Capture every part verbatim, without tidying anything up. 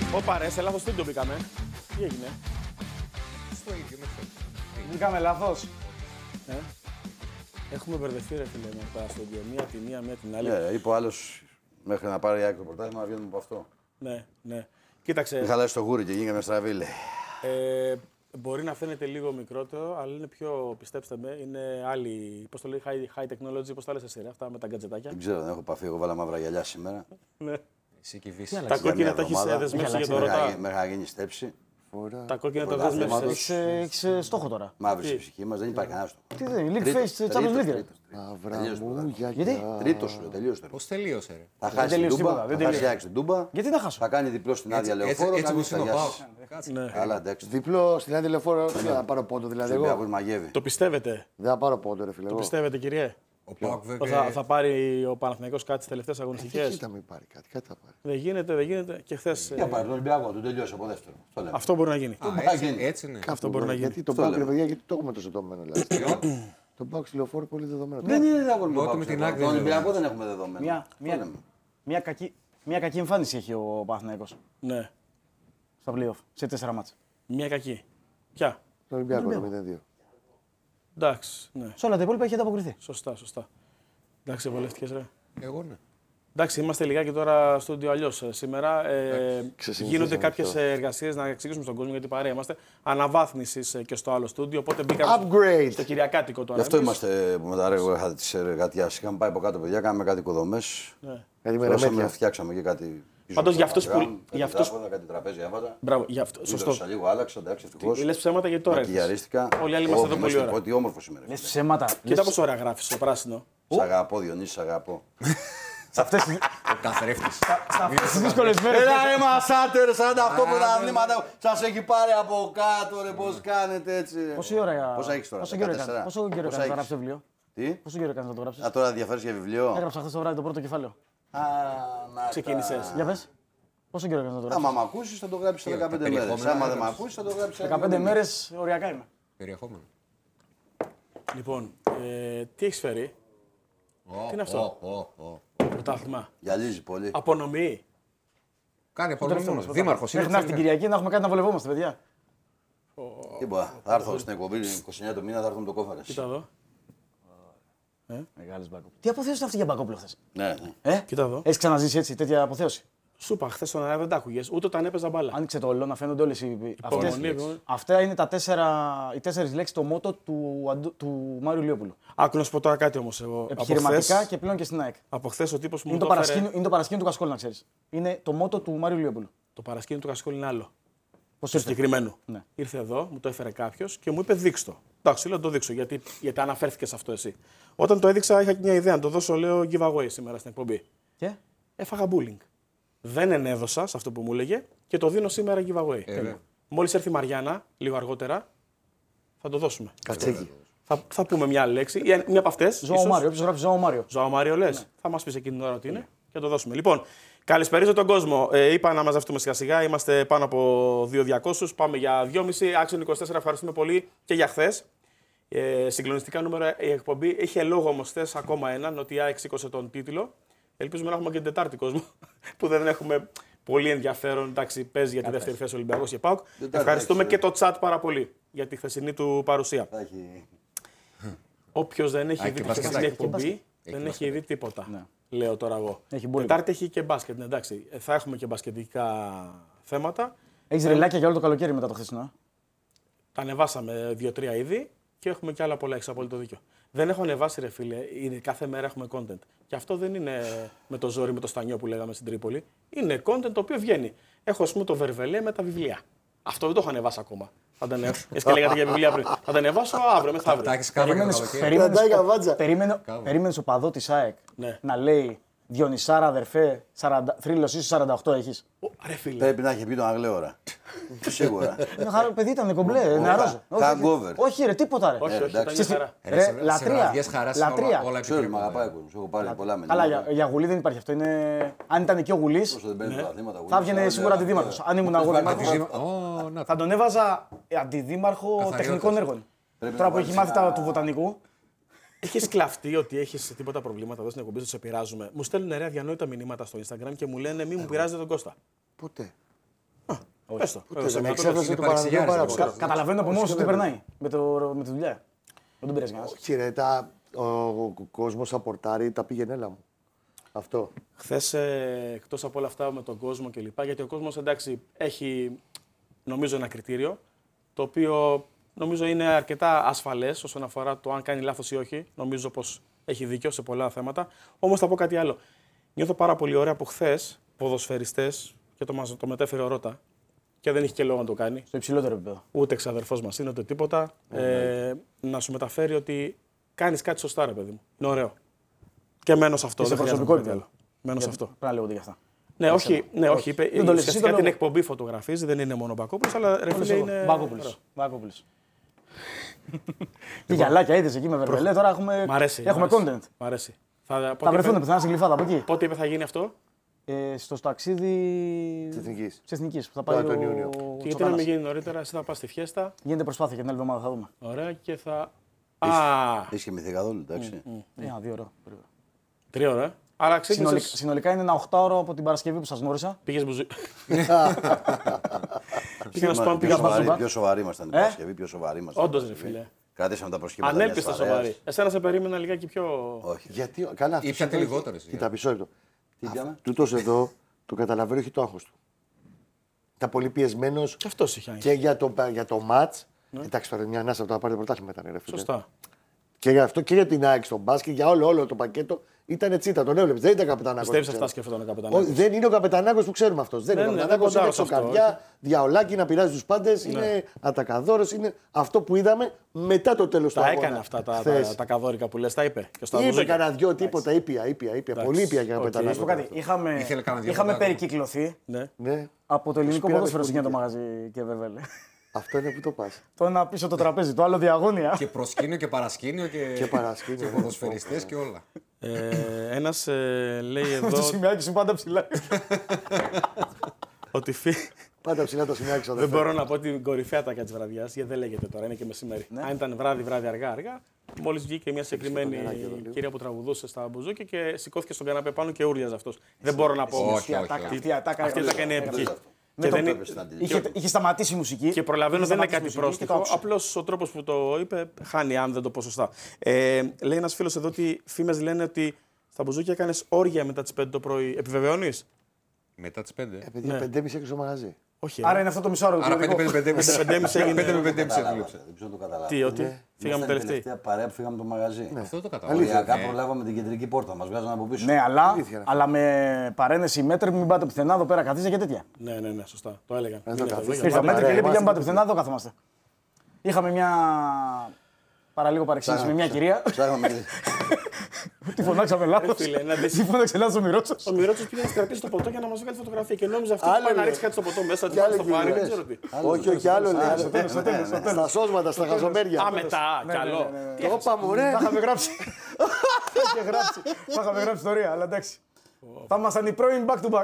Ωπα ρε, σε λάθος στούντιο μπήκαμε. Τι έγινε? Στο ίδιο με αυτό. Μπήκαμε λάθος. Ε? Έχουμε μπερδευτεί ρε φίλε με τα στούντιο. Μία τη μία, μία την άλλη. Ναι, είπε ο άλλος μέχρι να πάρει άκρη το πρωτάθλημα να βγαίνουμε από αυτό. Ναι, ναι. Κοίταξε. Μην χαλάσει το γούρι και γίναμε στραβή, λέει. Ε, μπορεί να φαίνεται λίγο μικρότερο, αλλά είναι πιο, πιστέψτε με, είναι άλλη. Πώς το λέει, high, high technology, πώς τα λες εσύ, ρε, αυτά με τα γκατζετάκια. Δεν ξέρω, δεν έχω παφεί. Εγώ βάλα μαύρα γυαλιά σήμερα. Ναι. Εσύ και η Βύση. Τα κόκκινα τα έχεις δεσμεύσει για το ρωτά. Μέχρι να γίνει στέψη. Τα κόκκινα τα δεσμεύσεις. Έχεις στόχο τώρα. Μαύρη η ψυχή μας, δεν υπάρχει κανένα στόχο. Τι δεν είναι, League Face, Champions League. Μαύρα μου, Γιατί? Τρίτος σου, τελείωσε. Πώς τελείωσε, ρε. Θα χάσει την τελείωσε Τούμπα, τίποτα, δεν θα χάσει τελείωσε. άξι την Τούμπα. Γιατί να χάσω. Θα κάνει διπλό στην άδεια λεωφόρο. Έτσι όπως είναι ο Πάο. Αλλά εντάξει. Διπλό στην άδεια λεωφόρο, δεν θα πάρω πόντο δηλαδή. Ο Εγώ μαγεύει. Το πιστεύετε, δεν θα πάρω πόντο, ρε φίλε. το εγώ. πιστεύετε κυριέ. Ο Πάοκ Θα, βέβαια. θα πάρει ο Παναθηναϊκός κάτι στις τελευταίες Τι αγωνιστικές. κοίτα μην πάρει κάτι, κάτι θα πάρει. Δεν γίνεται, δεν γίνεται. Και χθες. Για ε, πάρει τον Ολυμπιακό, τον τελειώσει από δεύτερο. Αυτό λέμε. αυτό μπορεί να γίνει. Α, θα έτσι- γίνει. Έτσι είναι. Αυτό μπορεί να γίνει. Γιατί τον Αυτό Πάοκ, ρε λέμε. παιδιά, γιατί το έχουμε τόσο δεδομένο. Δηλαδή. Τον Πάοκ στη λεωφόρο πολύ δεδομένο. Δεν είναι δεδομένο. Ότι με την άκρη Τον δεν Ολυμπιακό δεν έχουμε δεδομένο. Μια, Αυτό μια, λέμε. μια, κακή, μια κακή εμφάνιση έχει ο Παναθηναϊκός Ναι, στα play-off, σε τέσσερα μάτς. μια κακή. Ποια? Τον Ολυμπιακό το μηδέν δύο. Εντάξει, ναι. Σε όλα τα υπόλοιπα έχει ανταποκριθεί. Σωστά, σωστά. Εντάξει, βολεύτηκες ρε. Εγώ ναι. Εντάξει, είμαστε λιγάκι τώρα στο στούντιο αλλιώς σήμερα. Ε, ξεσυνηθίσαμε γίνονται κάποιες αυτό. εργασίες να εξηγήσουμε στον κόσμο γιατί παρέα είμαστε. Αναβάθμισης ε, και στο άλλο στούντιο. Οπότε μπήκαμε Upgrade. στο Κυριακάτικο τώρα. Γι' αυτό εμείς. είμαστε που με τα ρέγγα τη εργατιά. Είχαμε πάει από κάτω, παιδιά, κάναμε κάτι οικοδομές. Ναι. Κάτι με Φτιάξαμε, ρεμέτια. φτιάξαμε και κάτι. Πάντως για αυτούς που- Κάτι για αυτούς- τράποδα, κάτι τραπέζια έβαλα. Μπράβο, για αυτό. Σωστό. Σωστό. Λίγο άλλαξα, εντάξει, ευτυχώς. Λες ψέματα γιατί τώρα έρθεις. Μακιγιαρίστηκα. Όλοι οι άλλοι είμαστε εδώ πολύ ώρα. Ότι όμορφο σήμερα. Λες ψέματα. Κοίτα πόσο ωραία γράφεις στο πράσινο. Σ' αγαπώ, Διονύση, σ' αγαπώ. Σε αυτές τις Ο καθρέφτης. τις δύσκολες μέρες. Έλα ρε μασάτε ρε, σαράντα οκτώ πρωταθλήματα σας έχει πάρει από κάτω ρε, πώς κάνετε έτσι. Πόση ώρα Πόσα έχεις τώρα, πόσο καιρό δεκατέσσερα. έκανες- Πόσο καιρό Πόσα έκανες να έχεις? γράψεις το βιβλίο. Τι, Πόσο καιρό έκανες να το γράψεις. α τώρα ενδιαφέρεις για βιβλίο. Έγραψα χθες το βράδυ το πρώτο κεφάλαιο. Α, να τα- Ξεκίνησες. Για πες. Πόσο καιρό έκανες να το γράψεις. Άμα μ' ακούσεις θα το γράψεις σε Τι, δεκαπέντε τα μέρες. περιεχόμενα Άμα δεν μ' έγραψες. ακούσεις θα το γράψεις σε δεκαπέντε μέρες οριακά είμαι. Περιεχόμενο. Λοιπόν, ε, τι έχεις φέρει, Τι είναι αυτό? πρωτάθλημα. Γυαλίζει πολύ. Απονομή. Κάνει πολύ μόνο. Δήμαρχος είναι. Μέχρι να έρθει την Κυριακή να έχουμε κάτι να βολευόμαστε, παιδιά. Τίποτα. Θα έρθω στην εκπομπή είκοσι εννέα το μήνα, θα έρθω με το κόφαρα. Κοίτα εδώ. Μεγάλες μπακόπλο. Τι αποθέωση είναι αυτή για μπακόπλο χθες. Ναι, ναι. Ε, Κοίτα εδώ. έχεις ξαναζήσει έτσι τέτοια αποθέωση. Σου είπα χθες στον αέρα δεν τα άκουγες, ούτε όταν έπαιζα μπάλα. Άνοιξε το όλο να φαίνονται όλες οι. Αυτές, Υπομονή, υπομονή. αυτά είναι τα τέσσερα, οι τέσσερις λέξεις, το μότο του, Αντου- του Μάριου Λιόπουλου. Άκου να σου πω τώρα κάτι όμως εγώ. Από Επιχειρηματικά χθες- και πλέον και στην ΑΕΚ. Από χθες ο τύπος που Είναι μου το, το έφερε. παρασκήνιο, είναι το παρασκήνιο του Κασκόλ, να ξέρεις. Είναι το μότο του Μάριου Λιόπουλου. Το παρασκήνιο του Κασκόλ είναι άλλο. Πώς Του ήρθε. συγκεκριμένου. Ναι. Ήρθε εδώ, μου το έφερε κάποιο και μου είπε δείξτε το. Εντάξει, λέω να το δείξω γιατί, γιατί αναφέρθηκε σε αυτό εσύ. Όταν το έδειξα, είχα και μια ιδέα να το δώσω, λέω giveaway σήμερα στην εκπομπή. Και Έφαγα bullying. Δεν ενέδωσα σε αυτό που μου έλεγε και το δίνω σήμερα giveaway. Ε, Μόλις έρθει η Μαριάννα, λίγο αργότερα, θα το δώσουμε. Κατσίκι. Θα, θα πούμε μια άλλη λέξη, ή μια από αυτές. Ζωά Μάριο, όποιος γράψει Ζωά Μάριο. Ζωά Μάριο, λες. Θα μας πεις εκείνη την ώρα τι είναι και θα το δώσουμε. Λοιπόν, καλησπερίζω τον κόσμο. Ε, είπα να μαζευτούμε σιγά σιγά. Είμαστε πάνω από δύο χιλιάδες διακόσιους. Πάμε για δυόμισι. Άξιον είκοσι τέσσερα. Ευχαριστούμε πολύ και για χθες. Ε, συγκλονιστικά νούμερα η εκπομπή. Είχε λόγο όμως χθες ακόμα έναν ότι η ΑΕΚ σήκωσε τον τίτλο. Ελπίζουμε να έχουμε και την Τετάρτη κόσμο που δεν έχουμε πολύ ενδιαφέρον. Εντάξει, παίζει για τη δεύτερη θέση Ολυμπιακός και ΠΑΟΚ. Ευχαριστούμε και το chat πάρα πολύ για τη χθεσινή του παρουσία. Θα έχει. Όποιος δεν έχει Α, δει και τη μπάσκετ. χθεσινή Και εκπομπή δεν μπάσκετ. έχει δει τίποτα. Ναι. Λέω τώρα εγώ. Έχει μπόλικο. Τετάρτη έχει και μπάσκετ. Ναι, εντάξει. Ε, Θα έχουμε και μπασκετικά θέματα. Έχεις ρελάκια για όλο το καλοκαίρι μετά το χθεσινό. ε? Τα ανεβάσαμε δύο-τρία είδη και έχουμε και άλλα πολλά. Έχεις απόλυτο δίκιο. Δεν έχω ανεβάσει, ρε φίλε. Είναι, κάθε μέρα έχουμε content. Και αυτό δεν είναι με το ζόρι, με το στανιό που λέγαμε στην Τρίπολη. Είναι content το οποίο βγαίνει. Έχω, ας πούμε, το Βερβελέ με τα βιβλία. Αυτό δεν το έχω ανεβάσει ακόμα. Θα τα ανεβάσω. Εσύ και λέγατε για βιβλία πριν. Θα τα ανεβάσω αύριο, μεθαύριο. Τα έχεις κάνει Περίμενες, το καλοκαίρι. περίμενες, Κρατάει καβάτσα. περίμενε, περίμενες ο παδό της ΑΕΚ Ναι. να λέει Διονυσάρα αδερφέ, σαράντα, θρύλος ίσως σαράντα οκτώ έχεις. Ω, Ρε φίλε. Πρέπει να έχει πει τον Αγλέωρα. Σίγουρα. Είναι χαρά, παιδί ήταν κομπλέ, ο- νεαρός. ο- Όχι, hangover. Όχι ρε, τίποτα ρε. Όχι, όχι, εντάξει. ήταν μια χαρά. Ρε, Ρε, σε- σε λατρεία. βραδιές χαράς είναι Λατρεία. όλα- όλα Ξέρω, με επιτρέπονται. αγαπάει ο κόσμος. Έχω πάρει πολλά με Καλά, για, για Γουλή δεν υπάρχει αυτό. Είναι... Αν ήταν και ο Γουλής, Όσο δεν παίρνει πρωταθλήματα, θα έβγαινε σίγουρα αντιδήμαρχος. Αν ήμουν εγώ δήμαρχος, Ω, να θα τον έβαζα αντιδήμαρχο Καθαριότητας. τεχνικών έργων. Πρέπει Τώρα να που έχει βάλεις μάθει ένα- τα του βοτανικού, Έχει κλαφτεί ότι έχει τίποτα προβλήματα εδώ στην εκπομπή, του σε πειράζουμε. Μου στέλνουν ωραία διανόητα μηνύματα στο Instagram και μου λένε μη μου πειράζετε τον Κώστα. Ποτέ. Πες το. Ούτε Έδωσε δεν μια εξέφρασε είναι το Παναθηναϊκό πάρα παρεξηγιάρης, πολύ. Κα- Καταλαβαίνω από μόνο του τι περνάει με, το, με τη δουλειά. Δεν τον πειράζει κανένα. Όχι, ρε, τα, ο, ο κόσμο απορτάρει, τα πήγαινε έλα μου. Αυτό. Χθε, ε, εκτός από όλα αυτά με τον κόσμο κλπ. Γιατί ο κόσμος εντάξει έχει νομίζω ένα κριτήριο το οποίο νομίζω είναι αρκετά ασφαλές όσον αφορά το αν κάνει λάθος ή όχι. Νομίζω πως έχει δίκιο σε πολλά θέματα. Όμως θα πω κάτι άλλο. Νιώθω πάρα πολύ ωραία που χθες ποδοσφαιριστές, και το, μας, το μετέφερε ο Ρώτα, και δεν έχει και λόγο να το κάνει, Στο υψηλότερο επίπεδο. ούτε εξαδερφός μας είναι ούτε τίποτα, ε, να σου μεταφέρει ότι κάνεις κάτι σωστά, ρε παιδί μου. Είναι ωραίο. Και μένω σε αυτό. Και σε δεν χρειάζεται προσωπικό να πω κάτι επίπεδο. άλλο. Μένω σε Γιατί αυτό. Πρέπει να λέγονται για αυτά. Ναι, όχι, ναι, όχι. Είπε, Δεν το λες εσύ, ουσιαστικά το την λέω. εκπομπή φωτογραφίζει, δεν είναι μόνο ο Μπακόπουλος, αλλά ρε φίλε είναι. Μπάκοπουλος. Μπάκοπουλος. Τι γυαλάκια είδες εκεί με Βερβελέ, τώρα έχουμε, Μ' αρέσει. έχουμε μ' αρέσει. content. Μ' αρέσει. Θα, Θα πότε, βρεθούν είπε, πιθανά στην Γλυφάδα από εκεί. πότε είπε θα γίνει αυτό, Ε, στο ταξίδι Της Εθνικής. της Εθνικής που θα πάει Τώρα τον ο, Ιούνιο. ο και γιατί να Τσοκάνας. μην γίνει νωρίτερα, εσύ θα πας στη φιέστα. Γίνεται προσπάθεια για την άλλη εβδομάδα, θα δούμε. Ωραία, και θα. Α, Έχει κοιμηθεί καθόλου, εντάξει. Ε, Ένα, δύο ώρα. περίπου. τρία ώρα. Άρα Συνολικά, ξεκίνησε. συνολικά είναι ένα οχτάωρο από την Παρασκευή που σας γνώρισα. Πήγε μπουζί. Πιο να σου πω, σοβαροί- πήγα πιο σοβαροί- μπαζούμπα. Πιο σοβαροί ήμασταν την Ε? Παρασκευή, πιο σοβαροί ήμασταν. Όντως, ρε φίλε. Κράτησαμε τα προσχήματα. Ανέλπιστα μιας παρέας. σοβαρή. Εσένα σε περίμενα λιγάκι πιο. Όχι. Γιατί, καλά, αυτό Ήπιατε συμβαίνει. λιγότερες, Κοίτα, μισό λεπτό. Τι πιάμε? Τούτος εδώ το καταλαβαίνω, έχει το άγχος του. Ήταν πολύ πιεσμένος Και αυτό είχε άγχη. και για το, για το match. Εντάξει, τώρα μια ανάσα από το να πάρει το πρωτάθλημα ήταν, ρε φίλε. Σωστά. Και για αυτό και για την ΑΕΚ στον μπάσκετ, για όλο, όλο το πακέτο ήταν έτσι. Τον έβλεπε. Δεν ήταν καπετανάκος. Πιστεύει που αυτά ξέρουμε. σκεφτόταν ο Όχι, καπετανάκος. δεν είναι ο καπετανάκος που ξέρουμε αυτό. Δεν Ναι, είναι ο ναι, καπετανάκος. δεν Είναι κοντάρω σε αυτό, ξοκαρδιά, διαολάκι να πειράζει του πάντε. Είναι ατακαδόρος. Είναι αυτό που είδαμε μετά το τέλος του Τα αγώνα. έκανε αυτά τα, χθες. τα, τα καδόρικα που λες, τα είπε. Και στα Είπε μπουζούκια. κανένα δυο τίποτα, ήπια, ήπια, ήπια. Πολύ ήπια για οκ. καπετανάκο. Να σου πω κάτι. Είχαμε, Ήθελε κανένα δύο είχαμε ποντάκια. περικυκλωθεί Ναι. Ναι, από το ελληνικό πήραμε ποδόσφαιρο για το σπουδιά. μαγαζί και Βερβέλε. αυτό είναι που το πα. Το ένα πίσω το τραπέζι, το άλλο διαγώνια. Και προσκήνιο και παρασκήνιο και, Και παρασκήνιο, και ναι. ποδοσφαιριστές και όλα. Ε, ένας ε, λέει Με το εδώ σημειάκι σου πάντα ψηλά. ότι φύ... Πάντα ψηλά το σημείο έξω. δεν μπορώ να πω την κορυφαία τάκα της βραδιάς, γιατί δεν λέγεται τώρα, είναι και μεσημέρι. Αν ήταν βράδυ, βράδυ, αργά, αργά, μόλις βγήκε μια συγκεκριμένη κυρία που τραγουδούσε στα μπουζούκια και σηκώθηκε στον καναπέ πάνω και ούριαζε αυτός. Δεν μπορώ να πω. Όχι, όμως. όχι, όχι. Αυτή η ατάκα Αυτή η τάκα είναι επική. Και, δεν είναι- Είχε, είχε σταματήσει η μουσική. και προλαβαίνω Είχε δεν είναι σταματήσει κάτι η μουσική και το πρόστιχο. άκουσα. Απλώ ο τρόπο που το είπε χάνει, αν δεν το πω σωστά. Ε, λέει ένα φίλο εδώ ότι φήμες λένε ότι στα μπουζούκια έκανε όργια μετά τι πέντε το πρωί. Επιβεβαιώνει? Μετά τις πέντε. Ε, παιδιά, πεντέμιση έξω στο μαγαζί. Όχι. Άρα ε. είναι αυτό το μισό ώρα. Άρα πέντε με πέντε Πέντε με πέντε έγινε. πέντε με πέντε δούλεψε. Δεν ξέρω να το καταλάβω. Τι, ότι. Ναι. Φύγαμε Ήμασταν η τελευταίοι. τελευταία παρέα που φύγαμε από το μαγαζί. Αυτό το κατάλαβα. Οριακά Ναι. προλάβαμε την κεντρική πόρτα. Μα βγάζανε από πίσω. Ναι, αλλά, Αλήθεια είναι. αλλά με παρένεση μέτρη, μην πάτε πουθενά εδώ πέρα καθίστε και τέτοια. Ναι, ναι, ναι, σωστά. Το έλεγαν. Εδώ Είναι εδώ, καθίστε. για Ήρθα να μέτρη και παρέα, λέει: Παιδιά, μην πάτε είμαστε πουθενά, εδώ καθόμαστε. Είχαμε μια παραλίγο παρεξήγηση με μια κυρία. Ψάχναμε. Τη φωνάξαμε λάθο. φίλε, να δεις. Τη φώναξε λάθο ο Μυρότσο. Ο Μυρότσος πήγε να κρατήσει το ποτό για να μα βγάλει φωτογραφία και νόμιζε αυτή Άλλο που πάει να λέει. ρίξει κάτι στο ποτό μέσα. Τι Και πάει άλλο στο πάρει, δεν γυρνές. ξέρω τι. Όχι, όχι, άλλο λέει. Στο τέλο, στο τέλο. Στα σώσματα, στα χαζομέρια. Α, μετά, καλό. Το όπα μου, ρε. Τα είχαμε γράψει. Τα είχε γράψει. Τα είχαμε γράψει ιστορία, αλλά εντάξει. Θα ήμασταν οι πρώην back to back.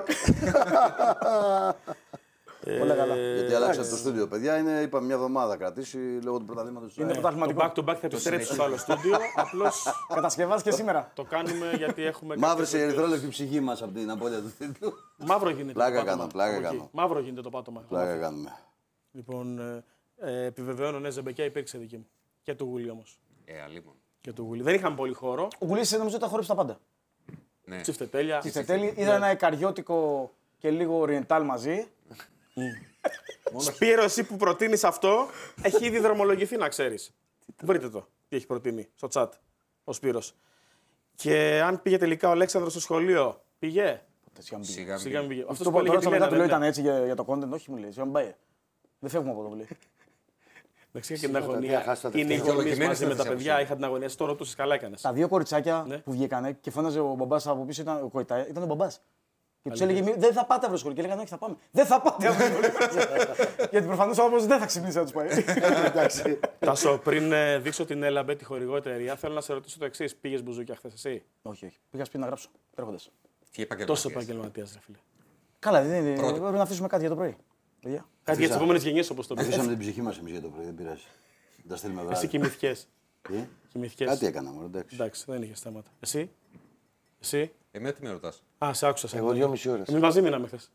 Πολύ καλά. Γιατί αλλάξατε το στούντιο, παιδιά. Είναι, είπαμε, μια εβδομάδα κρατήσει λόγω του πρωταθλήματο. Είναι Το πρωταθληματικό. back to back θα επιστρέψει στο άλλο στούντιο. Απλώ Κατασκευάζει και σήμερα. το κάνουμε γιατί έχουμε. Μαύρησε η κάποιες- ερυθρόλευκη ψυχή μα από την απώλεια του τίτλου. Μαύρο γίνεται. Πλάκα το πάτωμα. κάνω, πλάκα Από εκεί. κάνω. Μαύρο γίνεται το πάτωμα. Πλάκα κάνουμε. Λοιπόν, ε, ε, επιβεβαιώνω, ναι, Ζεμπεκιά υπήρξε δική μου. Και του Γουλή όμω. Ε, αλίμον. Και του Γουλή. Δεν είχαμε πολύ χώρο. Ο Γκουλής νομίζω ότι τα χόρεψε τα πάντα. Ναι. Τσίφτε τέλεια. Στη τέλη είδα ένα εκαριώτικο και λίγο oriental μαζί. Σπύρο, εσύ που προτείνει αυτό, έχει ήδη δρομολογηθεί να ξέρει. Βρείτε το τι έχει προτείνει στο chat ο Σπύρος. Και αν πήγε τελικά ο Αλέξανδρος στο σχολείο, πήγε. Σιγά Σιγά μην μην. πήγε. Αυτό Το που έλεγε ρώτησα τη μετά, Λένα, του λέω δεν ήταν έτσι για, για το content, όχι μου λέει. Σιγά μην πάει. Δεν φεύγουμε από εδώ, μου λέει. Εντάξει, είχα και την Σίγουρα, αγωνία. τι χάσατε Είναι οι τελευταία. γονείς Δικαιολογημένες μαζί με τα αυτές τις παιδιά, απόψεις. είχα την αγωνία. Στο ρωτούσε, καλά έκανε. Τα δύο κοριτσάκια Ναι. που βγήκανε και φώναζε ο μπαμπά από πίσω, ήταν ο Κοϊτά, ήταν ο μπαμπά. Και του έλεγε: «Μη- Δεν θα πάτε αύριο σχολείο. Και έλεγαν: Όχι, θα πάμε. Δεν θα πάτε αύριο σχολείο. Γιατί προφανώ όμω δεν θα ξυπνήσει να του πάει. Εντάξει. Τάσο, πριν ε, δείξω την Έλαμπε, τη χορηγό εταιρεία, θέλω να σε ρωτήσω το εξή. Πήγε μπουζούκια χθε εσύ. Όχι, όχι. Πήγα σπίτι να γράψω. Έρχονται. Τι επαγγελματίες. Τόσο επαγγελματία, ρε φίλε. Καλά, δεν είναι. Πρώτο. Πρέπει να αφήσουμε κάτι για το πρωί. Παιδιά. Κάτι για τι επόμενε γενιέ όπω το πει. Αφήσαμε την ψυχή μα εμεί για το πρωί, δεν πειράζει. Δεν τα στείλουμε Εσύ βράδυ. κοιμηθήκε. Τι? Κοιμηθήκες. Κάτι έκανα μόνο, εντάξει. Εντάξει, δεν είχε θέματα. Εσύ. Εσύ. Εμένα τι με ρωτάς. Α, σε άκουσα. σε. Εγώ δυόμιση ώρες. Εμείς μαζί μείναμε χθε.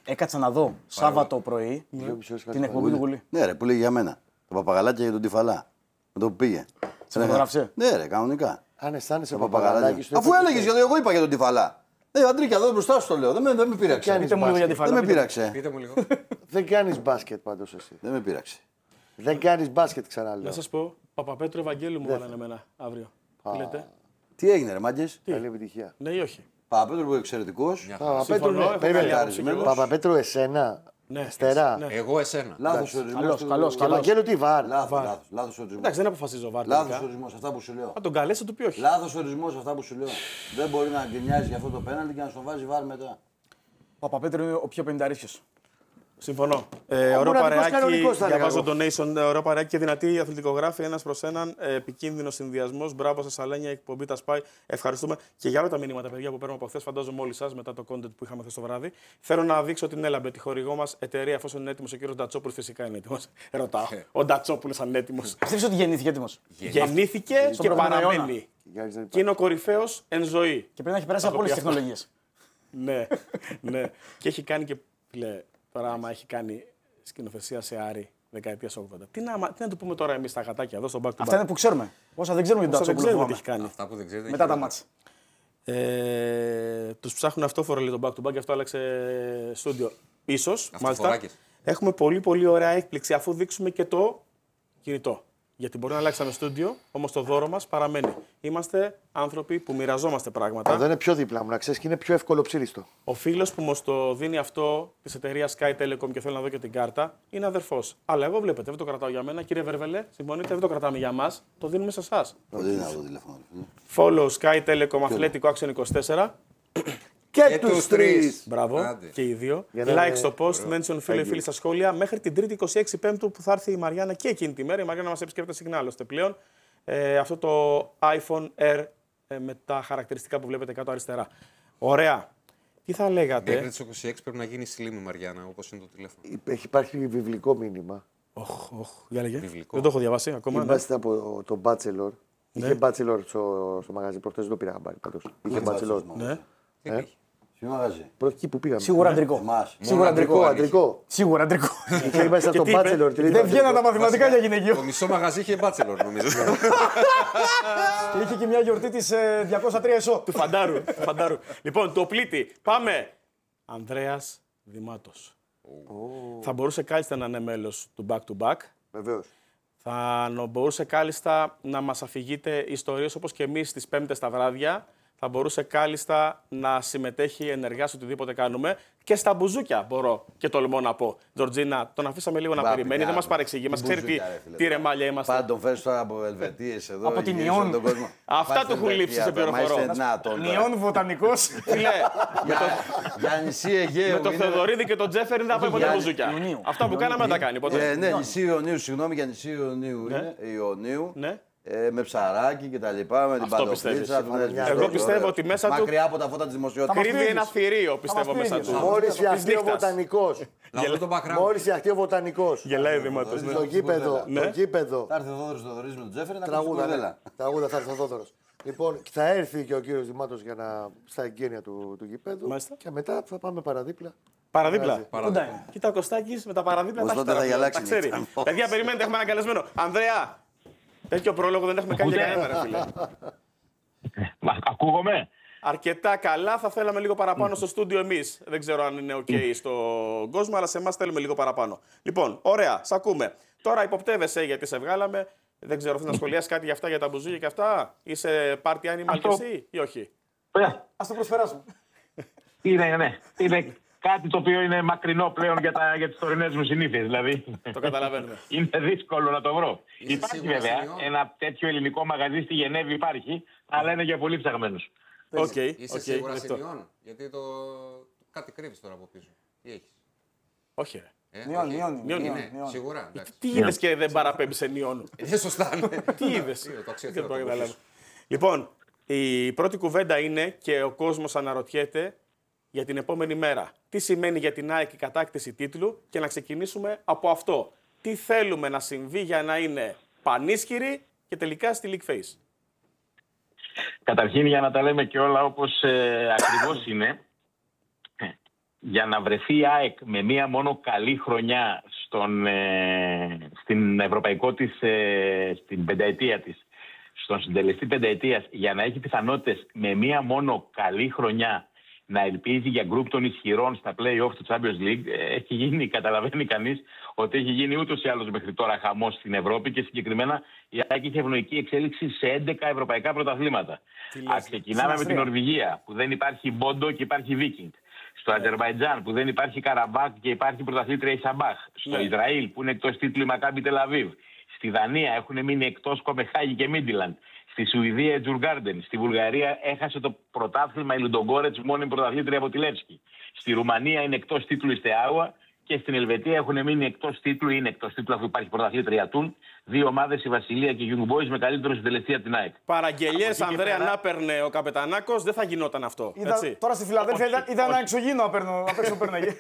Έκατσα να δω Σάββατο πρωί την εκπομπή του Γουλή. Ναι, ρε, που λέγει για μένα. Το παπαγαλάκι για τον Τυφαλά. Με το που πήγε. Σε φωτογράφησε. Ναι, ρε, κανονικά. Αν αισθάνεσαι Το παπαγαλάκι παπαγαλάκι. σου. Αφού έλεγε, γιατί εγώ είπα για τον Τυφαλά. Ε, Αντρίκια, εδώ μπροστά σου το λέω. Δεν με, δεν με πείραξε. Πείτε μου λίγο για τη Δεν φαλά. με πείραξε. Πείτε μου λίγο. Δεν κάνει μπάσκετ πάντω εσύ. Δεν με πείραξε. Δεν κάνει μπάσκετ, Να ξαναλέω. σα πω, Παπαπέτρου Ευαγγέλου μου βάλανε εμένα αύριο. Τι λέτε, Τι έγινε, ρε Μάγκες. Καλή επιτυχία. ναι ή όχι? Παπαπέτρου που εξαιρετικό. Παπαπέτρου, Συμφωνώ, ναι. έχω Περίμενε. καλή άποψη κι εγώ. Παπαπέτρου, εσένα. Ναι, Στερά. ναι. Εγώ εσένα. Λάθο ορισμό. Καλός, καλός, καλός. Ευαγγέλου τι βάρ. Λάθο, λάθο. Λάθο ορισμό. Εντάξει, δεν αποφασίζω βάρ. Λάθο τελικά. ορισμό, αυτά που σου λέω. Θα τον καλέσει, θα του πει όχι. Λάθο ορισμό, αυτά που σου λέω. Δεν μπορεί να γκρινιάζει για αυτό το πέναλτι και να στο βάζει βάρ μετά. Ο Παπαπέτρου είναι ο πιο πενταρίσιος. Συμφωνώ. Ε, ωραίο μοναδικός παρεάκι, κανονικός θα έλεγα διαβάζω εγώ. donation, ε, ωραίο παρεάκι και δυνατή αθλητικογράφη, ένας προς έναν, ε, επικίνδυνο συνδυασμό. Μπράβο σας, Αλένια, η εκπομπή τα σπάει. Ευχαριστούμε και για όλα τα μηνύματα, παιδιά, που παίρνουμε από χθες. Φαντάζομαι όλοι σας μετά το content που είχαμε χθες το βράδυ. Θέλω να δείξω την Έλαμπε, τη χορηγό μας εταιρεία, εφόσον είναι έτοιμος ο κύριος Ντατσόπουλος, φυσικά είναι έτοιμος. Ρωτάω. Ο Ντατσόπουλος αν είναι έτοιμος. Πιστεύεις ότι γεννήθηκε έτοιμος. Γεννήθηκε Στον και προηγούμενο παραμένει. Για να Και είναι ο κορυφαίος εν ζωή. Και πρέπει να έχει περάσει από όλες τις τεχνολογίες. Ναι, ναι. Και έχει κάνει και. Λέ, τώρα, άμα έχει κάνει σκηνοθεσία σε Άρη δεκαετίας ογδόντα. Τι να, τι να του πούμε τώρα εμείς τα γατάκια εδώ στο back to back. Αυτά είναι που ξέρουμε. Όσα δεν ξέρουμε για τον Όσα δεν Τατσόπουλο. ξέρουμε τι έχει κάνει. Αυτά που δεν ξέρετε. Μετά τα χειρότερα. μάτς. Ε, τους ψάχνουν αυτό φορά το back to back, γι' αυτό άλλαξε στούντιο. Ίσως, μάλιστα. Αυτοφοράκες. Έχουμε πολύ πολύ ωραία έκπληξη αφού δείξουμε και το κινητό. Γιατί μπορεί να αλλάξαμε στούντιο, όμως το δώρο μας παραμένει. Είμαστε άνθρωποι που μοιραζόμαστε πράγματα. Εδώ είναι πιο δίπλα μου, να ξέρει και είναι πιο εύκολο ψήλιστο. Ο φίλος που μας το δίνει αυτό της εταιρείας Sky Telecom και θέλω να δω και την κάρτα είναι αδερφός. Αλλά εγώ βλέπετε, δεν το κρατάω για μένα. Κύριε Βερβελέ, συμφωνείτε, δεν το κρατάμε για μας. Το δίνουμε σε εσάς. Δεν είναι αυτό το τηλέφωνο. Follow Sky Telecom Αθλέτικο Action είκοσι τέσσερα. Και, Και του τους τρει. τρεις. Μπράβο. Άντε. Και οι δύο. Για να Like είναι- στο post, mention φίλοι φίλοι στα σχόλια. Μέχρι την Τρίτη είκοσι έξι Πέμπτου που θα έρθει η Μαριάννα και εκείνη τη μέρα. Η Μαριάννα μας επισκέπτεται συχνά άλλωστε πλέον. Ε, αυτό το iPhone Air ε, με τα χαρακτηριστικά που βλέπετε κάτω αριστερά. Ωραία. Τι θα λέγατε. Μέχρι τις είκοσι έξι πρέπει να γίνει slim η Μαριάννα, όπως είναι το τηλέφωνο. Έχει υπάρχει βιβλικό μήνυμα. Οχ, οχ. Για λέγε. Βιβλικό. Δεν το έχω διαβάσει ακόμα. ναι. Είμαστε από το Bachelor. Είχε Bachelor στο, στο μαγαζί προχθές, δεν το πήρα χαμπάρι πάντως. Είχε Bachelor. Ναι. Τι μαγαζί. Πρώτη εκεί που πήγαμε. Σίγουρα αντρικό. Εμάς. Σίγουρα αντρικό. Αντρικό, αντρικό. Σίγουρα αντρικό. Είχε μέσα Και στο τι είπε? Bachelor. τη Δεν λίστα βγαίναν τα αντρικό. μαθηματικά για γυναικείο. Το μισό μαγαζί είχε bachelor, νομίζω. Και είχε και μια γιορτή της διακόσια τρία εσώ. Του φαντάρου. του φαντάρου. Λοιπόν, το πλήτη. Πάμε. Ανδρέας Δημάτος. Θα μπορούσε κάλλιστα να είναι μέλος του back to back. Βεβαίως. Θα νο- μπορούσε κάλλιστα να μας αφηγείτε ιστορίες όπως και εμείς τις Πέμπτες τα βράδια. Θα μπορούσε κάλλιστα να συμμετέχει ενεργά σε οτιδήποτε κάνουμε. Και στα μπουζούκια μπορώ και τολμώ να πω. Τζορτζίνα, τον αφήσαμε λίγο να Μπα, περιμένει, παιδιά, δεν μας παρεξηγεί. Μας τι ξέρει τι, μπουζούκια, ρε, φίλε. τι ρεμάλια είμαστε. Πάντα τον φέρεις τώρα από Ελβετίες εδώ. Από την γυρίσαν Ιόν. τον κόσμο. Αυτά Πάτε του έχουν στην λείψει, σε Ελβετία, πληροφορώ. μα είστε- Να τον. Νιών βοτανικός. Φίλε, Για, για νησί Αιγαίου. με το είναι- Θεοδωρίδη και τον Τζέφεριν δεν θα πάει ποτέ Για- μπουζούκια. Ιουνίου. Αυτά που κάναμε δεν τα κάνει ποτέ. Ε, ναι, νησί Ιωνίου, συγγνώμη για νησί Ιωνίου είναι. Ιωνίου. Ναι. Ε, με ψαράκι και τα λοιπά, με την Αυτό πιστεύεις. παντοφλίτσα. του Νέσβη. Εγώ Ωραίο. πιστεύω ότι μέσα του Μακριά από τα φώτα της δημοσιότητας. κρύβει ένα θηρίο, πιστεύω, πει μέσα ίδιος. του. Μόλις Της φτιαχτεί ο νύχτας. βοτανικός. Να δω τον background. Μόλις φτιαχτεί ο βοτανικός. Γελάει Δήματος. ναι. Το γήπεδο. Ναι. Το γήπεδο. Θα έρθει ο Θόδωρος Θοδωρής με τον Τζέφερη να πει Τραγούδα, ναι. κουδέλα. Τραγούδα θα έρθει ο Θόδωρος. Λοιπόν, θα έρθει και ο κύριος Δημάτος για να, στα εγγένεια του, του γήπεδου. Μάλιστα. Και μετά θα πάμε παραδίπλα. Παραδίπλα. Κοντά είναι. Κοίτα ο Κωστάκης με τα παραδίπλα Ως τα έχει τότε θα τώρα, γελάξει τα ξέρει. νύχτα. Παιδιά, περιμένετε, έχουμε έναν καλεσμένο. Ανδρέα, τέτοιο πρόλογο δεν έχουμε κάνει για κανένα, ρε φίλε. Μα, ακούγομαι. Αρκετά καλά, θα θέλαμε λίγο παραπάνω στο στούντιο εμείς. Δεν ξέρω αν είναι OK στον κόσμο, αλλά σε εμάς θέλουμε λίγο παραπάνω. Λοιπόν, ωραία, σ' ακούμε. Τώρα υποπτεύεσαι γιατί σε βγάλαμε. Δεν ξέρω, θες να σχολιάσεις κάτι για αυτά, για τα μπουζούκια και αυτά. Είσαι party animal Αυτό. κι εσύ ή όχι. Ωραία. Ας το προσπεράσουμε. Είναι, ναι. Είναι κάτι το οποίο είναι μακρινό πλέον για, τα, για τις τωρινές μου συνήθειες. Δηλαδή, Το καταλαβαίνουμε. είναι δύσκολο να το βρω. Είσαι Υπάρχει σίγουρα βέβαια σημειώνω. ένα τέτοιο ελληνικό μαγαζί στη Γενέβη, υπάρχει, αλλά είναι για πολύ ψαγμένους. Οκ, Είσαι οκ, σίγουρα δεκτό. σημειών. Γιατί το... κάτι κρύβεις τώρα από πίσω. Τι έχεις. Όχι, ρε. Ε, Νιών, όχι. νιών, νιών Είναι, νιών, νιών. σίγουρα. εντάξει. Τι είδες και δεν παραπέμπει σε νιών. Είναι σωστά. ναι. Τι είδες. Είναι, το Δεν αξιοθέω το το καταλάβω. πίσω. Λοιπόν, η πρώτη κουβέντα είναι και ο κόσμος αναρωτιέται για την επόμενη μέρα. Τι σημαίνει για την ΑΕΚ η κατάκτηση τίτλου και να ξεκινήσουμε από αυτό. Τι θέλουμε να συμβεί για να είναι πανίσχυρη και τελικά στη League Face. Καταρχήν, για να τα λέμε και όλα όπως ε, ακριβώς είναι, ε, για να βρεθεί η ΑΕΚ με μία μόνο καλή χρονιά στον, ε, στην ευρωπαϊκό της, ε, στην πενταετία της, στον συντελεστή πενταετίας, για να έχει πιθανότητες με μία μόνο καλή χρονιά να ελπίζει για γκρουπ των ισχυρών στα play-off του Champions League, έχει γίνει, καταλαβαίνει κανείς, ότι έχει γίνει ούτως ή άλλως μέχρι τώρα χαμός στην Ευρώπη και συγκεκριμένα η ΑΕΚ είχε ευνοϊκή εξέλιξη σε έντεκα ευρωπαϊκά πρωταθλήματα. Ας ξεκινάμε με την Νορβηγία, που δεν υπάρχει Μπόντο και υπάρχει Βίκινγκ. Στο Αζερβαϊτζάν, που δεν υπάρχει Καραμπάκ και υπάρχει πρωταθλήτρια η Σαμπάχ. Στο ναι. Ισραήλ, που είναι εκτός τίτλου η Μακάμπι Τελαβίβ. Στη Δανία έχουν μείνει εκτός Κοπεχάγη και Μίντιλαντ. Στη Σουηδία η Τζουργκάρντεν. Στη Βουλγαρία έχασε το πρωτάθλημα η Λουντογκόρετς, μόνη πρωταθλήτρια από τη Λεύσκη. Στη Ρουμανία είναι εκτός τίτλου η Στεάουα. Και στην Ελβετία έχουν μείνει εκτός τίτλου, είναι εκτός τίτλου αφού υπάρχει πρωταθλήτρια Τούν. Δύο ομάδες, η Βασιλεία και η Young Boys, με καλύτερο συντελεστή από την ΑΕΚ. Παραγγελιές, Ανδρέα, πέρα... να παίρνε ο Καπετανάκος, δεν θα γινόταν αυτό. Ήταν, έτσι. Τώρα στη Φιλαδέλφια ήταν, ήταν ένα εξωγήινο απ' έξω πέρναγε.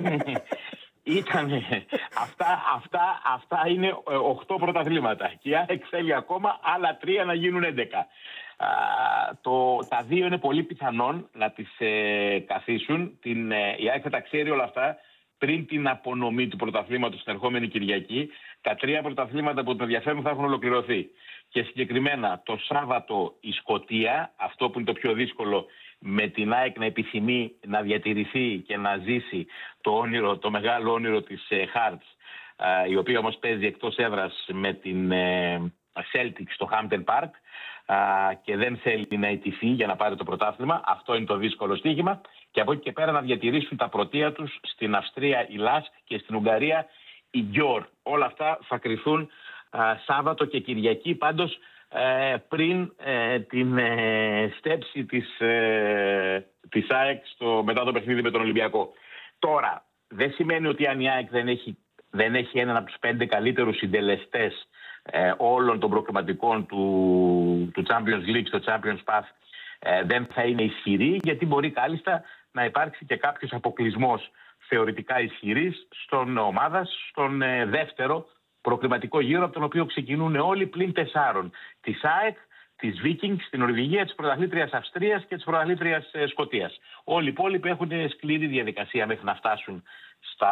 Ήτανε. Αυτά, αυτά, αυτά είναι οκτώ πρωταθλήματα. Και η ΑΕΚ θέλει ακόμα άλλα τρία να γίνουν έντεκα. Α, το, τα δύο είναι πολύ πιθανόν να τις ε, καθίσουν. Την, ε, η ΑΕΚ θα τα ξέρει όλα αυτά πριν την απονομή του πρωταθλήματος την ερχόμενη Κυριακή. Τα τρία πρωταθλήματα που τον ενδιαφέρουν θα έχουν ολοκληρωθεί. Και συγκεκριμένα το Σάββατο η Σκωτία, αυτό που είναι το πιο δύσκολο, με την ΑΕΚ να επιθυμεί να διατηρηθεί και να ζήσει το όνειρο, το μεγάλο όνειρο της ε, Hearts, ε, η οποία όμως παίζει εκτός έδρας με την ε, Celtic στο Hampden Park ε, και δεν θέλει να ιτηθεί για να πάρει το πρωτάθλημα. Αυτό είναι το δύσκολο στοίχημα. Και από εκεί και πέρα να διατηρήσουν τα πρωτεία τους στην Αυστρία η Λάσκ και στην Ουγγαρία η Γκιόρ. Όλα αυτά θα κρυθούν ε, Σάββατο και Κυριακή. Πάντως Ε, πριν ε, την ε, στέψη της, ε, της ΑΕΚ στο, μετά το παιχνίδι με τον Ολυμπιακό. Τώρα, δεν σημαίνει ότι αν η ΑΕΚ δεν έχει, δεν έχει έναν από τους πέντε καλύτερους συντελεστές ε, όλων των προκριματικών του, του Champions League στο Champions Path, ε, δεν θα είναι ισχυρή, γιατί μπορεί κάλλιστα να υπάρξει και κάποιος αποκλεισμός θεωρητικά ισχυρής στον ομάδας, στον ε, δεύτερο προκριματικό γύρο, από τον οποίο ξεκινούν όλοι πλην τεσσάρων. Της ΑΕΚ, της Viking, στην Νορβηγία, της πρωταθλήτριας Αυστρίας και της πρωταθλήτριας ε, Σκωτίας. Όλοι οι υπόλοιποι έχουν σκληρή διαδικασία μέχρι να φτάσουν στα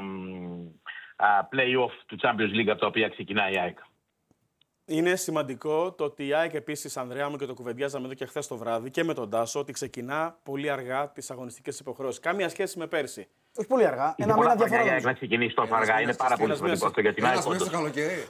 α, play-off του Champions League, από τα οποία ξεκινάει η ΑΕΚ. Είναι σημαντικό το ότι η ΑΕΚ επίσης, Ανδρέα μου, και το κουβεντιάζαμε εδώ και χθες το βράδυ και με τον Τάσο, ότι ξεκινά πολύ αργά τις αγωνιστικές υποχρεώσεις. Κάμια σχέση με πέρσι. Όχι πολύ αργά. Ένα μήνα διαφορά. Η ΑΕΚ να ξεκινήσει τόσο αργά είναι πάρα πολύ σημαντικό αυτό για την ΑΕΚ. Ένας μέσα στο καλοκαίρι.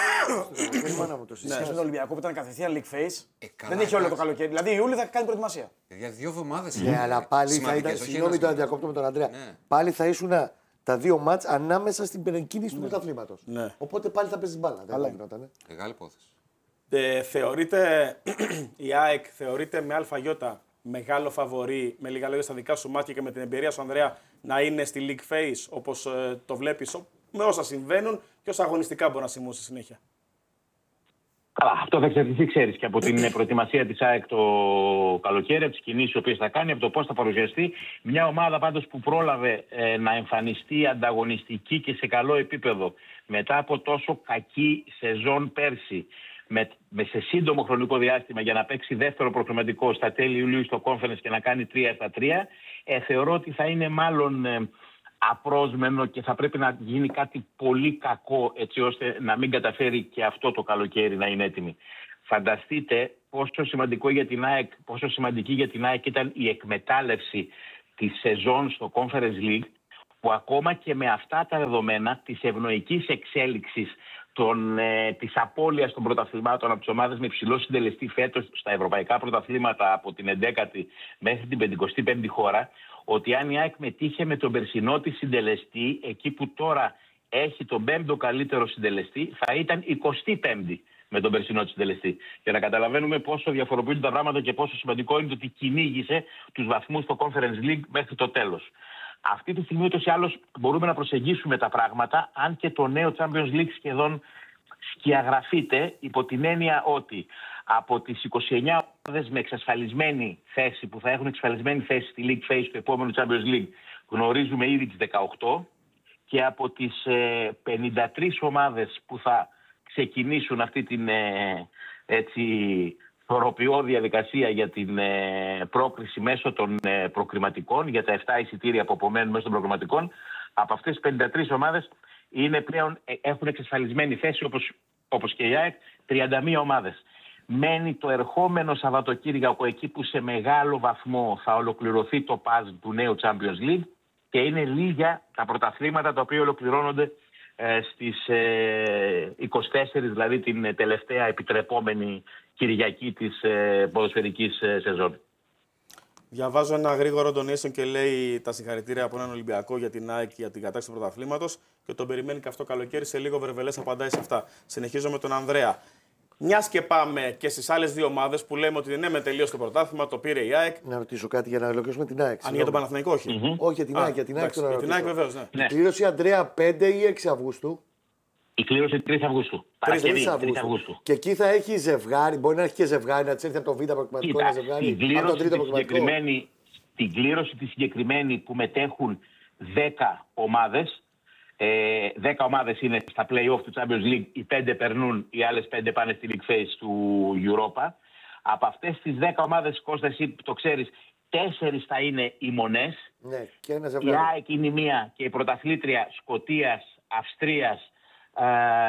Με τον Ολυμπιακό που ήταν κατευθείαν league phase, δεν έχει όλο το καλοκαίρι. Δηλαδή Ιούλιο θα κάνει προετοιμασία. Για δύο εβδομάδες. Ναι, αλλά πάλι θα ήταν. Συγγνώμη το να διακόπτω με τον Ανδρέα. Πάλι θα ήσουν τα δύο μάτς ανάμεσα στην περικίνηση του πρωταθλήματος. Οπότε πάλι θα παίζει μπάλα. Μεγάλη υπόθεση. Ε, θεωρείται, η ΑΕΚ θεωρείται με αλφαγιώτα μεγάλο φαβορί, με λίγα λόγια στα δικά σου μάτια και με την εμπειρία σου, Ανδρέα, να είναι στη league phase όπως ε, το βλέπεις, με όσα συμβαίνουν και όσα αγωνιστικά μπορεί να συμβούν στη συνέχεια. Καλά, αυτό θα εξαρτηθεί, ξέρεις, και από την προετοιμασία της ΑΕΚ το καλοκαίρι, από τις κινήσεις οι οποίες θα κάνει, από το πώς θα παρουσιαστεί. Μια ομάδα πάντως που πρόλαβε ε, να εμφανιστεί ανταγωνιστική και σε καλό επίπεδο μετά από τόσο κακή σεζόν πέρσι, με, με σε σύντομο χρονικό διάστημα για να παίξει δεύτερο προκριματικό στα τέλη Ιουλίου στο Conference και να κάνει τρία στα τρία, ε, θεωρώ ότι θα είναι μάλλον ε, απρόσμενο και θα πρέπει να γίνει κάτι πολύ κακό έτσι ώστε να μην καταφέρει και αυτό το καλοκαίρι να είναι έτοιμη. Φανταστείτε πόσο σημαντικό για την ΑΕΚ, πόσο σημαντική για την ΑΕΚ ήταν η εκμετάλλευση της σεζόν στο Conference League, που ακόμα και με αυτά τα δεδομένα της ευνοϊκής εξέλιξης των, ε, της απώλειας των πρωταθλημάτων από τις ομάδες με υψηλό συντελεστή φέτος στα ευρωπαϊκά πρωταθλήματα από την εντέκατη μέχρι την πενηκοστή πέμπτη χώρα, ότι αν η ΑΕΚ μετήχε με τον περσινό της συντελεστή, εκεί που τώρα έχει τον πέμπτο καλύτερο συντελεστή, θα ήταν εικοστή πέμπτη με τον περσινό της συντελεστή. Για να καταλαβαίνουμε πόσο διαφοροποιούνται τα πράγματα και πόσο σημαντικό είναι το ότι κυνήγησε τους βαθμούς στο Conference League μέχρι το τέλος. Αυτή τη στιγμή ούτως ή άλλως μπορούμε να προσεγγίσουμε τα πράγματα, αν και το νέο Champions League σχεδόν σκιαγραφείται υπό την έννοια ότι από τις είκοσι εννιά ομάδες με εξασφαλισμένη θέση, που θα έχουν εξασφαλισμένη θέση στη League Phase του επόμενου Champions League, γνωρίζουμε ήδη τις δεκαοκτώ, και από τις ε, πενήντα τρεις ομάδες που θα ξεκινήσουν αυτή την ε, έτσι, ισορροπιό διαδικασία για την ε, πρόκριση μέσω των ε, προκριματικών, για τα επτά εισιτήρια που απομένουν μέσω των προκριματικών. Από αυτές τις πενήντα τρεις ομάδες είναι πλέον, ε, έχουν εξασφαλισμένη θέση, όπως, όπως και η ΑΕΚ, τριάντα μία ομάδες. Μένει το ερχόμενο Σαββατοκύριακο, εκεί που σε μεγάλο βαθμό θα ολοκληρωθεί το παζλ του νέου Champions League και είναι λίγα τα πρωταθλήματα τα οποία ολοκληρώνονται ε, στις ε, είκοσι τέσσερις, δηλαδή την τελευταία επιτρεπόμενη Κυριακή της ε, ποδοσφαιρικής ε, σεζόν. Διαβάζω ένα γρήγορο donation και λέει τα συγχαρητήρια από έναν Ολυμπιακό για την ΑΕΚ για την κατάκτηση του πρωταθλήματος και τον περιμένει και αυτό καλοκαίρι. Σε λίγο Βερβελές απαντάει σε αυτά. Συνεχίζω με τον Ανδρέα. Μιας και πάμε και στις άλλες δύο ομάδες που λέμε ότι ναι, με τελείωσε το πρωτάθλημα, το πήρε η ΑΕΚ. Να ρωτήσω κάτι για να ολοκληρώσουμε την ΑΕΚ. Αν για τον Παναθηναϊκό, όχι. Mm-hmm. Όχι, για την ΑΕΚ. Για την ΑΕΚ, για την ΑΕΚ βεβαίως, ναι. Ναι. Η κλήρωση, Αντρέα, πέντε ή έξι Αυγούστου. Η κλήρωση τρεις Αυγούστου. Παρασκευή, τρεις Αυγούστου. Και εκεί θα έχει ζευγάρι, μπορεί να έχει και ζευγάρι, να τη έρθει από το Β' προκριματικό ένα ζευγάρι. Από το τρίτο προκριματικό. Στην κλήρωση τη συγκεκριμένη που μετέχουν δέκα ομάδες, ε, δέκα ομάδες είναι στα play-off του Champions League, οι πέντε περνούν, οι άλλες πέντε πάνε στη League Phase του Europa. Από αυτές τις δέκα ομάδες, Κώστα, εσύ το ξέρεις, τέσσερις θα είναι οι μονές. Ναι, και ένα η ζευγάρι. ΑΕΚ είναι η μία και η πρωταθλήτρια Σκωτίας, Αυστρίας ε,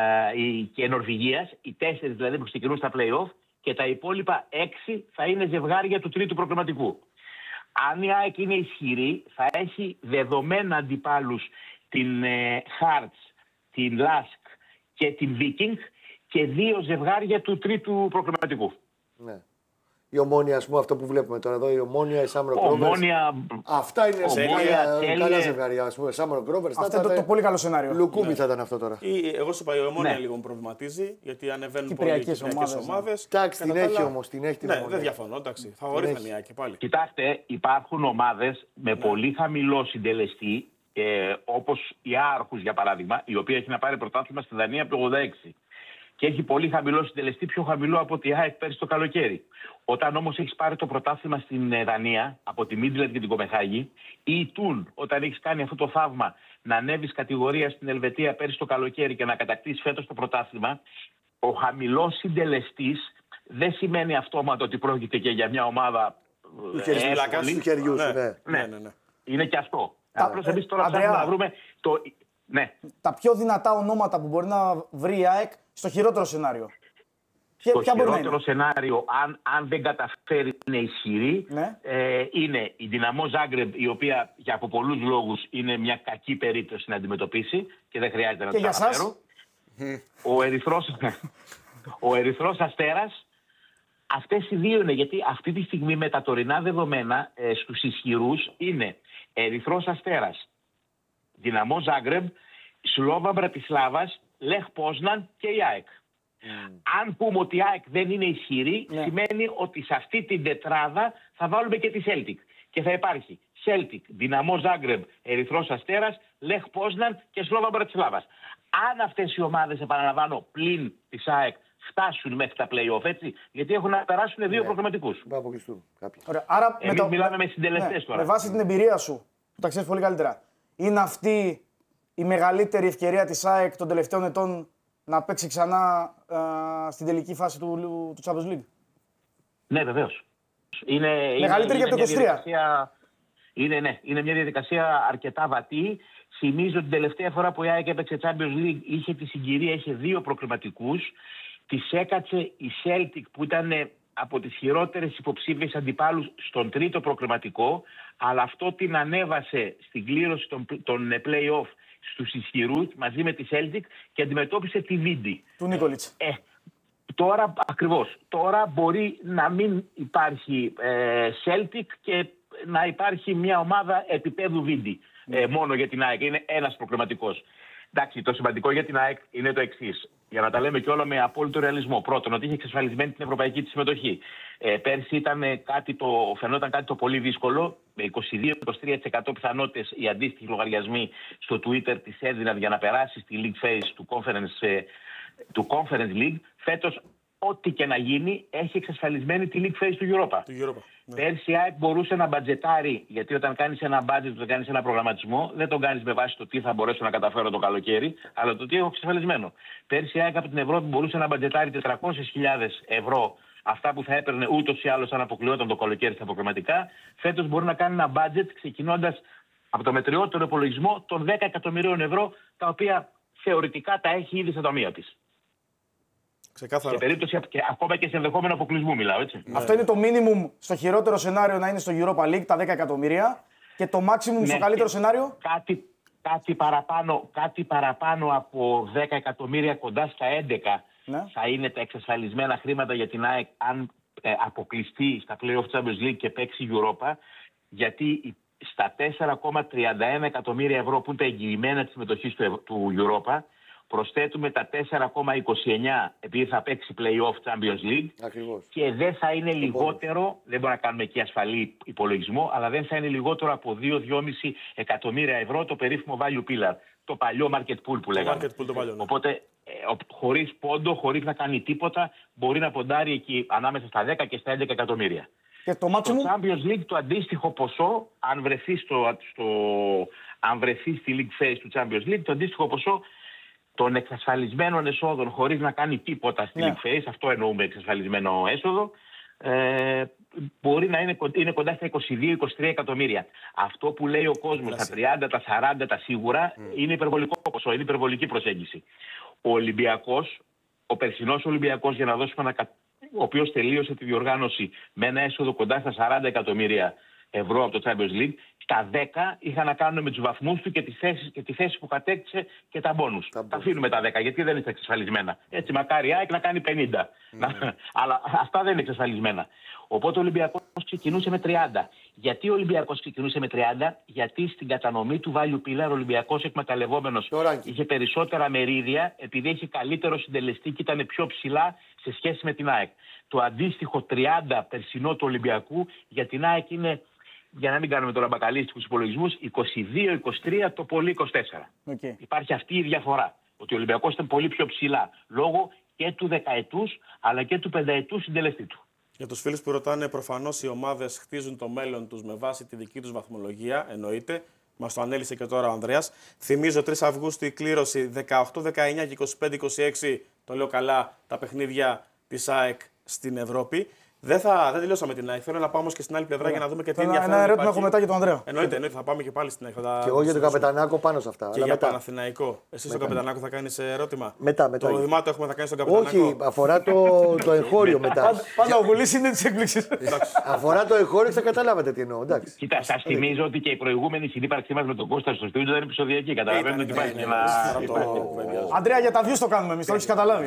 και Νορβηγίας, οι τέσσερις δηλαδή που ξεκινούν στα play-off, και τα υπόλοιπα έξι θα είναι ζευγάρια του τρίτου προκριματικού. Αν η ΑΕΚ είναι ισχυρή, θα έχει δεδομένα αντιπάλους την ε, Hearts, την Lask και την Viking και δύο ζευγάρια του τρίτου προκριματικού. Ναι. Η Ομόνια, ας πούμε, αυτό που βλέπουμε τώρα εδώ, η Ομόνια, η Σάμρο Rovers. Ομόνια... Αυτά είναι Ομόνια, σε καλά ζευγάρια, ας πούμε, Σάμρο Rovers. Αυτό είναι το, το πολύ καλό σενάριο. Λουκούμι ναι. θα ήταν αυτό τώρα. Ή, εγώ σου είπα, η Ομόνια ναι. λίγο με προβληματίζει, γιατί ανεβαίνουν Κυπριακές πολύ οι κυπριακές ομάδες. Εντάξει, την έχει όμως, την έχει την Ναι, Ομόνια. δεν διαφωνώ, εντάξει. Θα ορίσουν η ΑΕΚ και πάλι. Κοιτάξτε, υπάρχουν ομάδες με ναι. πολύ χαμηλό συντελεστή, ε, όπως η Άρχους για παράδειγμα, η οποία έχει να πάρει πρωτάθλημα στη Δανία από το ογδόντα έξι. Και έχει πολύ χαμηλό συντελεστή, πιο χαμηλό από τη ΑΕΚ πέρυσι το καλοκαίρι. Όταν όμως έχεις πάρει το πρωτάθλημα στην Δανία, από τη Μίντλεντ και την Κοπεχάγη, ή η Τούν, όταν έχεις κάνει αυτό το θαύμα να ανέβεις κατηγορία στην Ελβετία πέρυσι το καλοκαίρι και να κατακτήσεις φέτος το πρωτάθλημα, ο χαμηλός συντελεστής δεν σημαίνει αυτόματα ότι πρόκειται και για μια ομάδα του χεριού σου. Ναι, ναι, ναι, ναι. Είναι και αυτό. Τα... Απλώς εμείς τώρα Αντρέα, ψάχνουμε να βρούμε το... Ναι. Τα πιο δυνατά ονόματα που μπορεί να βρει η ΑΕΚ στο χειρότερο σενάριο. Στο ποια χειρότερο σενάριο, αν, αν δεν καταφέρει να είναι ισχυρή, ναι. ε, είναι η Δυναμό Ζάγκρεμπ, η οποία για από πολλούς λόγους είναι μια κακή περίπτωση να αντιμετωπίσει και δεν χρειάζεται να και το αναφέρω. Ο Ερυθρός, ο Ερυθρός Αστέρας, αυτές οι δύο είναι, γιατί αυτή τη στιγμή με τα τωρινά δεδομένα ε, στους ισχυρούς είναι Ερυθρός Αστέρας, Δυναμό Ζάγκρεμπ, Σλόβα Μπρατισλάβας, Λεχ Πόσναν και η ΑΕΚ. Mm. Αν πούμε ότι η ΑΕΚ δεν είναι ισχυρή, yeah. σημαίνει ότι σε αυτή την τετράδα θα βάλουμε και τη Celtic. Και θα υπάρχει Celtic, Δυναμό Ζάγκρεμπ, Ερυθρός Αστέρας, Λεχ Πόσναν και Σλόβα Μπρατισλάβας. Αν αυτές οι ομάδες, επαναλαμβάνω, πλην της ΑΕΚ, φτάσουν μέχρι τα play-off, έτσι, γιατί έχουν να περάσουν δύο yeah. προγραμματικούς. Θα αποκλειστούν κάποιοι. Άρα, εμείς με το... μιλάμε με συντελεστές ναι, τώρα. Με βάση την εμπειρία σου, που τα ξέρεις πολύ καλύτερα, είναι αυτή η μεγαλύτερη ευκαιρία της ΑΕΚ των τελευταίων ετών να παίξει ξανά α, στην τελική φάση του, του Champions League? Ναι, βεβαίως. Είναι, μεγαλύτερη είναι, και από το είκοσι τρία. Είναι, ναι, είναι μια διαδικασία αρκετά βατή. Θυμίζω την τελευταία φορά που η ΑΕΚ έπαιξε Champions League είχε τη συγκυρία, είχε δύο προκριματικούς. Της έκατσε η Celtic που ήταν από τις χειρότερες υποψήφιες αντιπάλους στον τρίτο προκριματικό, αλλά αυτό την ανέβασε στην κλήρωση των, των play-off στους ισχυρούς μαζί με τη Celtic και αντιμετώπισε τη Βίντι. Του Νίκολιτς. Ε, τώρα, ακριβώς, τώρα μπορεί να μην υπάρχει ε, Celtic και να υπάρχει μια ομάδα επίπεδου Βίντι. Mm. Ε, μόνο για την ΑΕΚ. Είναι ένας προκριματικός. Εντάξει, το σημαντικό για την ΑΕΚ είναι το εξής. Για να τα λέμε και όλα με απόλυτο ρεαλισμό. Πρώτον, ότι είχε εξασφαλισμένη την ευρωπαϊκή της συμμετοχή. Ε, πέρσι ήταν κάτι το, φαινόταν κάτι το πολύ δύσκολο. Με είκοσι δύο με είκοσι τρία τοις εκατό πιθανότητες οι αντίστοιχοι λογαριασμοί στο Twitter της έδιναν για να περάσει στη League Phase του Conference, ε, του Conference League. Φέτος, ό,τι και να γίνει, έχει εξασφαλισμένη τη League Phase του Europa. Του Europa. Ναι. Πέρσι η ΑΕΚ μπορούσε να μπατζετάρει, γιατί όταν κάνεις ένα budget, όταν κάνεις ένα προγραμματισμό, δεν τον κάνεις με βάση το τι θα μπορέσω να καταφέρω το καλοκαίρι, αλλά το τι έχω εξασφαλισμένο. Πέρσι η ΑΕΚ από την Ευρώπη μπορούσε να μπατζετάρει τετρακόσιες χιλιάδες ευρώ αυτά που θα έπαιρνε ούτως ή άλλως αν αποκλειόταν το καλοκαίρι στα προγραμματικά, φέτος μπορεί να κάνει ένα budget ξεκινώντας από το μετριότερο υπολογισμό των δέκα εκατομμυρίων ευρώ, τα οποία θεωρητικά τα έχει ήδη στα ταμεία της. Ξεκάθαρα. Σε περίπτωση και ακόμα και σε ενδεχόμενο αποκλεισμού, μιλάω έτσι. Ναι. Αυτό είναι το minimum στο χειρότερο σενάριο να είναι στο Europa League, τα δέκα εκατομμύρια. Και το maximum Ναι, στο καλύτερο σενάριο. Κάτι, κάτι, παραπάνω, κάτι παραπάνω από δέκα εκατομμύρια, κοντά στα έντεκα, ναι. θα είναι τα εξασφαλισμένα χρήματα για την ΑΕΚ αν ε, αποκλειστεί στα Play-off Champions League και παίξει Europa. Γιατί στα τέσσερα κόμμα τριάντα ένα εκατομμύρια ευρώ που είναι τα εγγυημένα της συμμετοχής του, του Europa, προσθέτουμε τα τέσσερα κόμμα είκοσι εννιά επειδή θα παίξει Play-off Champions League. Ακριβώς. Και δεν θα είναι λιγότερο, δεν μπορούμε να κάνουμε εκεί ασφαλή υπολογισμό, αλλά δεν θα είναι λιγότερο από δύο με δυόμισι εκατομμύρια ευρώ το περίφημο value pillar, το παλιό market pool που λέγαμε. Market pool, το παλιό, ναι. Οπότε, ε, χωρίς πόντο, χωρίς να κάνει τίποτα, μπορεί να ποντάρει εκεί ανάμεσα στα δέκα και στα έντεκα εκατομμύρια. Και το Στο maximum. Champions League το αντίστοιχο ποσό, αν βρεθεί, στο, στο, αν βρεθεί στη League Phase του Champions League, το αντίστοιχο ποσό των εξασφαλισμένων εσόδων χωρίς να κάνει τίποτα στη Ναι. League Phase, αυτό εννοούμε εξασφαλισμένο έσοδο, ε, μπορεί να είναι, είναι κοντά στα είκοσι δύο με είκοσι τρία εκατομμύρια. Αυτό που λέει ο κόσμος, τα τριάντα, τα σαράντα, τα σίγουρα, mm. είναι υπερβολικό ποσό, είναι υπερβολική προσέγγιση. Ο Ολυμπιακός, ο περσινός Ολυμπιακός, για να δώσουμε ένα, ο οποίος τελείωσε τη διοργάνωση με ένα έσοδο κοντά στα σαράντα εκατομμύρια ευρώ από το Champions League, τα δέκα είχαν να κάνουν με τους βαθμούς του και τη θέση, και τη θέση που κατέκτησε και τα μπόνους. Τα, τα αφήνουμε τα δέκα, γιατί δεν είναι εξασφαλισμένα. Έτσι, μακάρι η ΑΕΚ να κάνει πενήντα. Mm. Αλλά αυτά δεν είναι εξασφαλισμένα. Οπότε ο Ολυμπιακός ξεκινούσε με τριάντα. Γιατί ο Ολυμπιακός ξεκινούσε με τριάντα? Γιατί στην κατανομή του value pillar ο Ολυμπιακός εκμεταλλευόμενος είχε περισσότερα μερίδια, επειδή έχει καλύτερο συντελεστή και ήταν πιο ψηλά σε σχέση με την ΑΕΚ. Το αντίστοιχο τριάντα περσινό του Ολυμπιακού για την ΑΕΚ είναι, για να μην κάνουμε τώρα μπακαλίστικους υπολογισμούς, είκοσι δύο είκοσι τρία, το πολύ είκοσι τέσσερα. Okay. Υπάρχει αυτή η διαφορά. Ότι ο Ολυμπιακός ήταν πολύ πιο ψηλά. Λόγω και του δεκαετούς αλλά και του πενταετούς συντελεστή του. Για τους φίλους που ρωτάνε, προφανώς οι ομάδες χτίζουν το μέλλον τους με βάση τη δική τους βαθμολογία, εννοείται. Μας το ανέλησε και τώρα ο Ανδρέας. Θυμίζω τρεις Αυγούστου η κλήρωση δεκαοκτώ, δεκαεννιά και είκοσι πέντε είκοσι έξι, το λέω καλά, τα παιχνίδια της ΑΕΚ στην Ευρώπη. Δεν, θα, δεν τελειώσαμε την ΑΕΚ. Θέλω να πάμε όμως και στην άλλη πλευρά yeah. για να δούμε και τι ενδιαφέρον. Ένα ερώτημα έχω μετά για τον Ανδρέα. Εννοείται, εννοείται, θα πάμε και πάλι στην ΑΕΚ. Και εγώ για τον Καπετανάκο πάνω σε αυτά. Και για μετά. Παναθηναϊκό. Εσύ στον Καπετανάκο θα κάνεις ερώτημα. Μετά, μετά. Το δημάτο έχουμε θα κάνεις στον Καπετανάκο. Όχι, αφορά το, το εγχώριο μετά. Πάντα ο Γουλής είναι της έκπληξης. Αφορά το εγχώριο και θα καταλάβετε τι εννοώ. Εντάξει. Κοίτα, σας θυμίζω ότι και η προηγούμενη συνύπαρξή μας με τον Κώστα στο στούντιο ήταν επεισοδιακή. Καταλαβαίνετε ότι υπάρχει ένα. Αντρέα, για τα views το κάνουμε εμείς, το έχεις καταλάβει.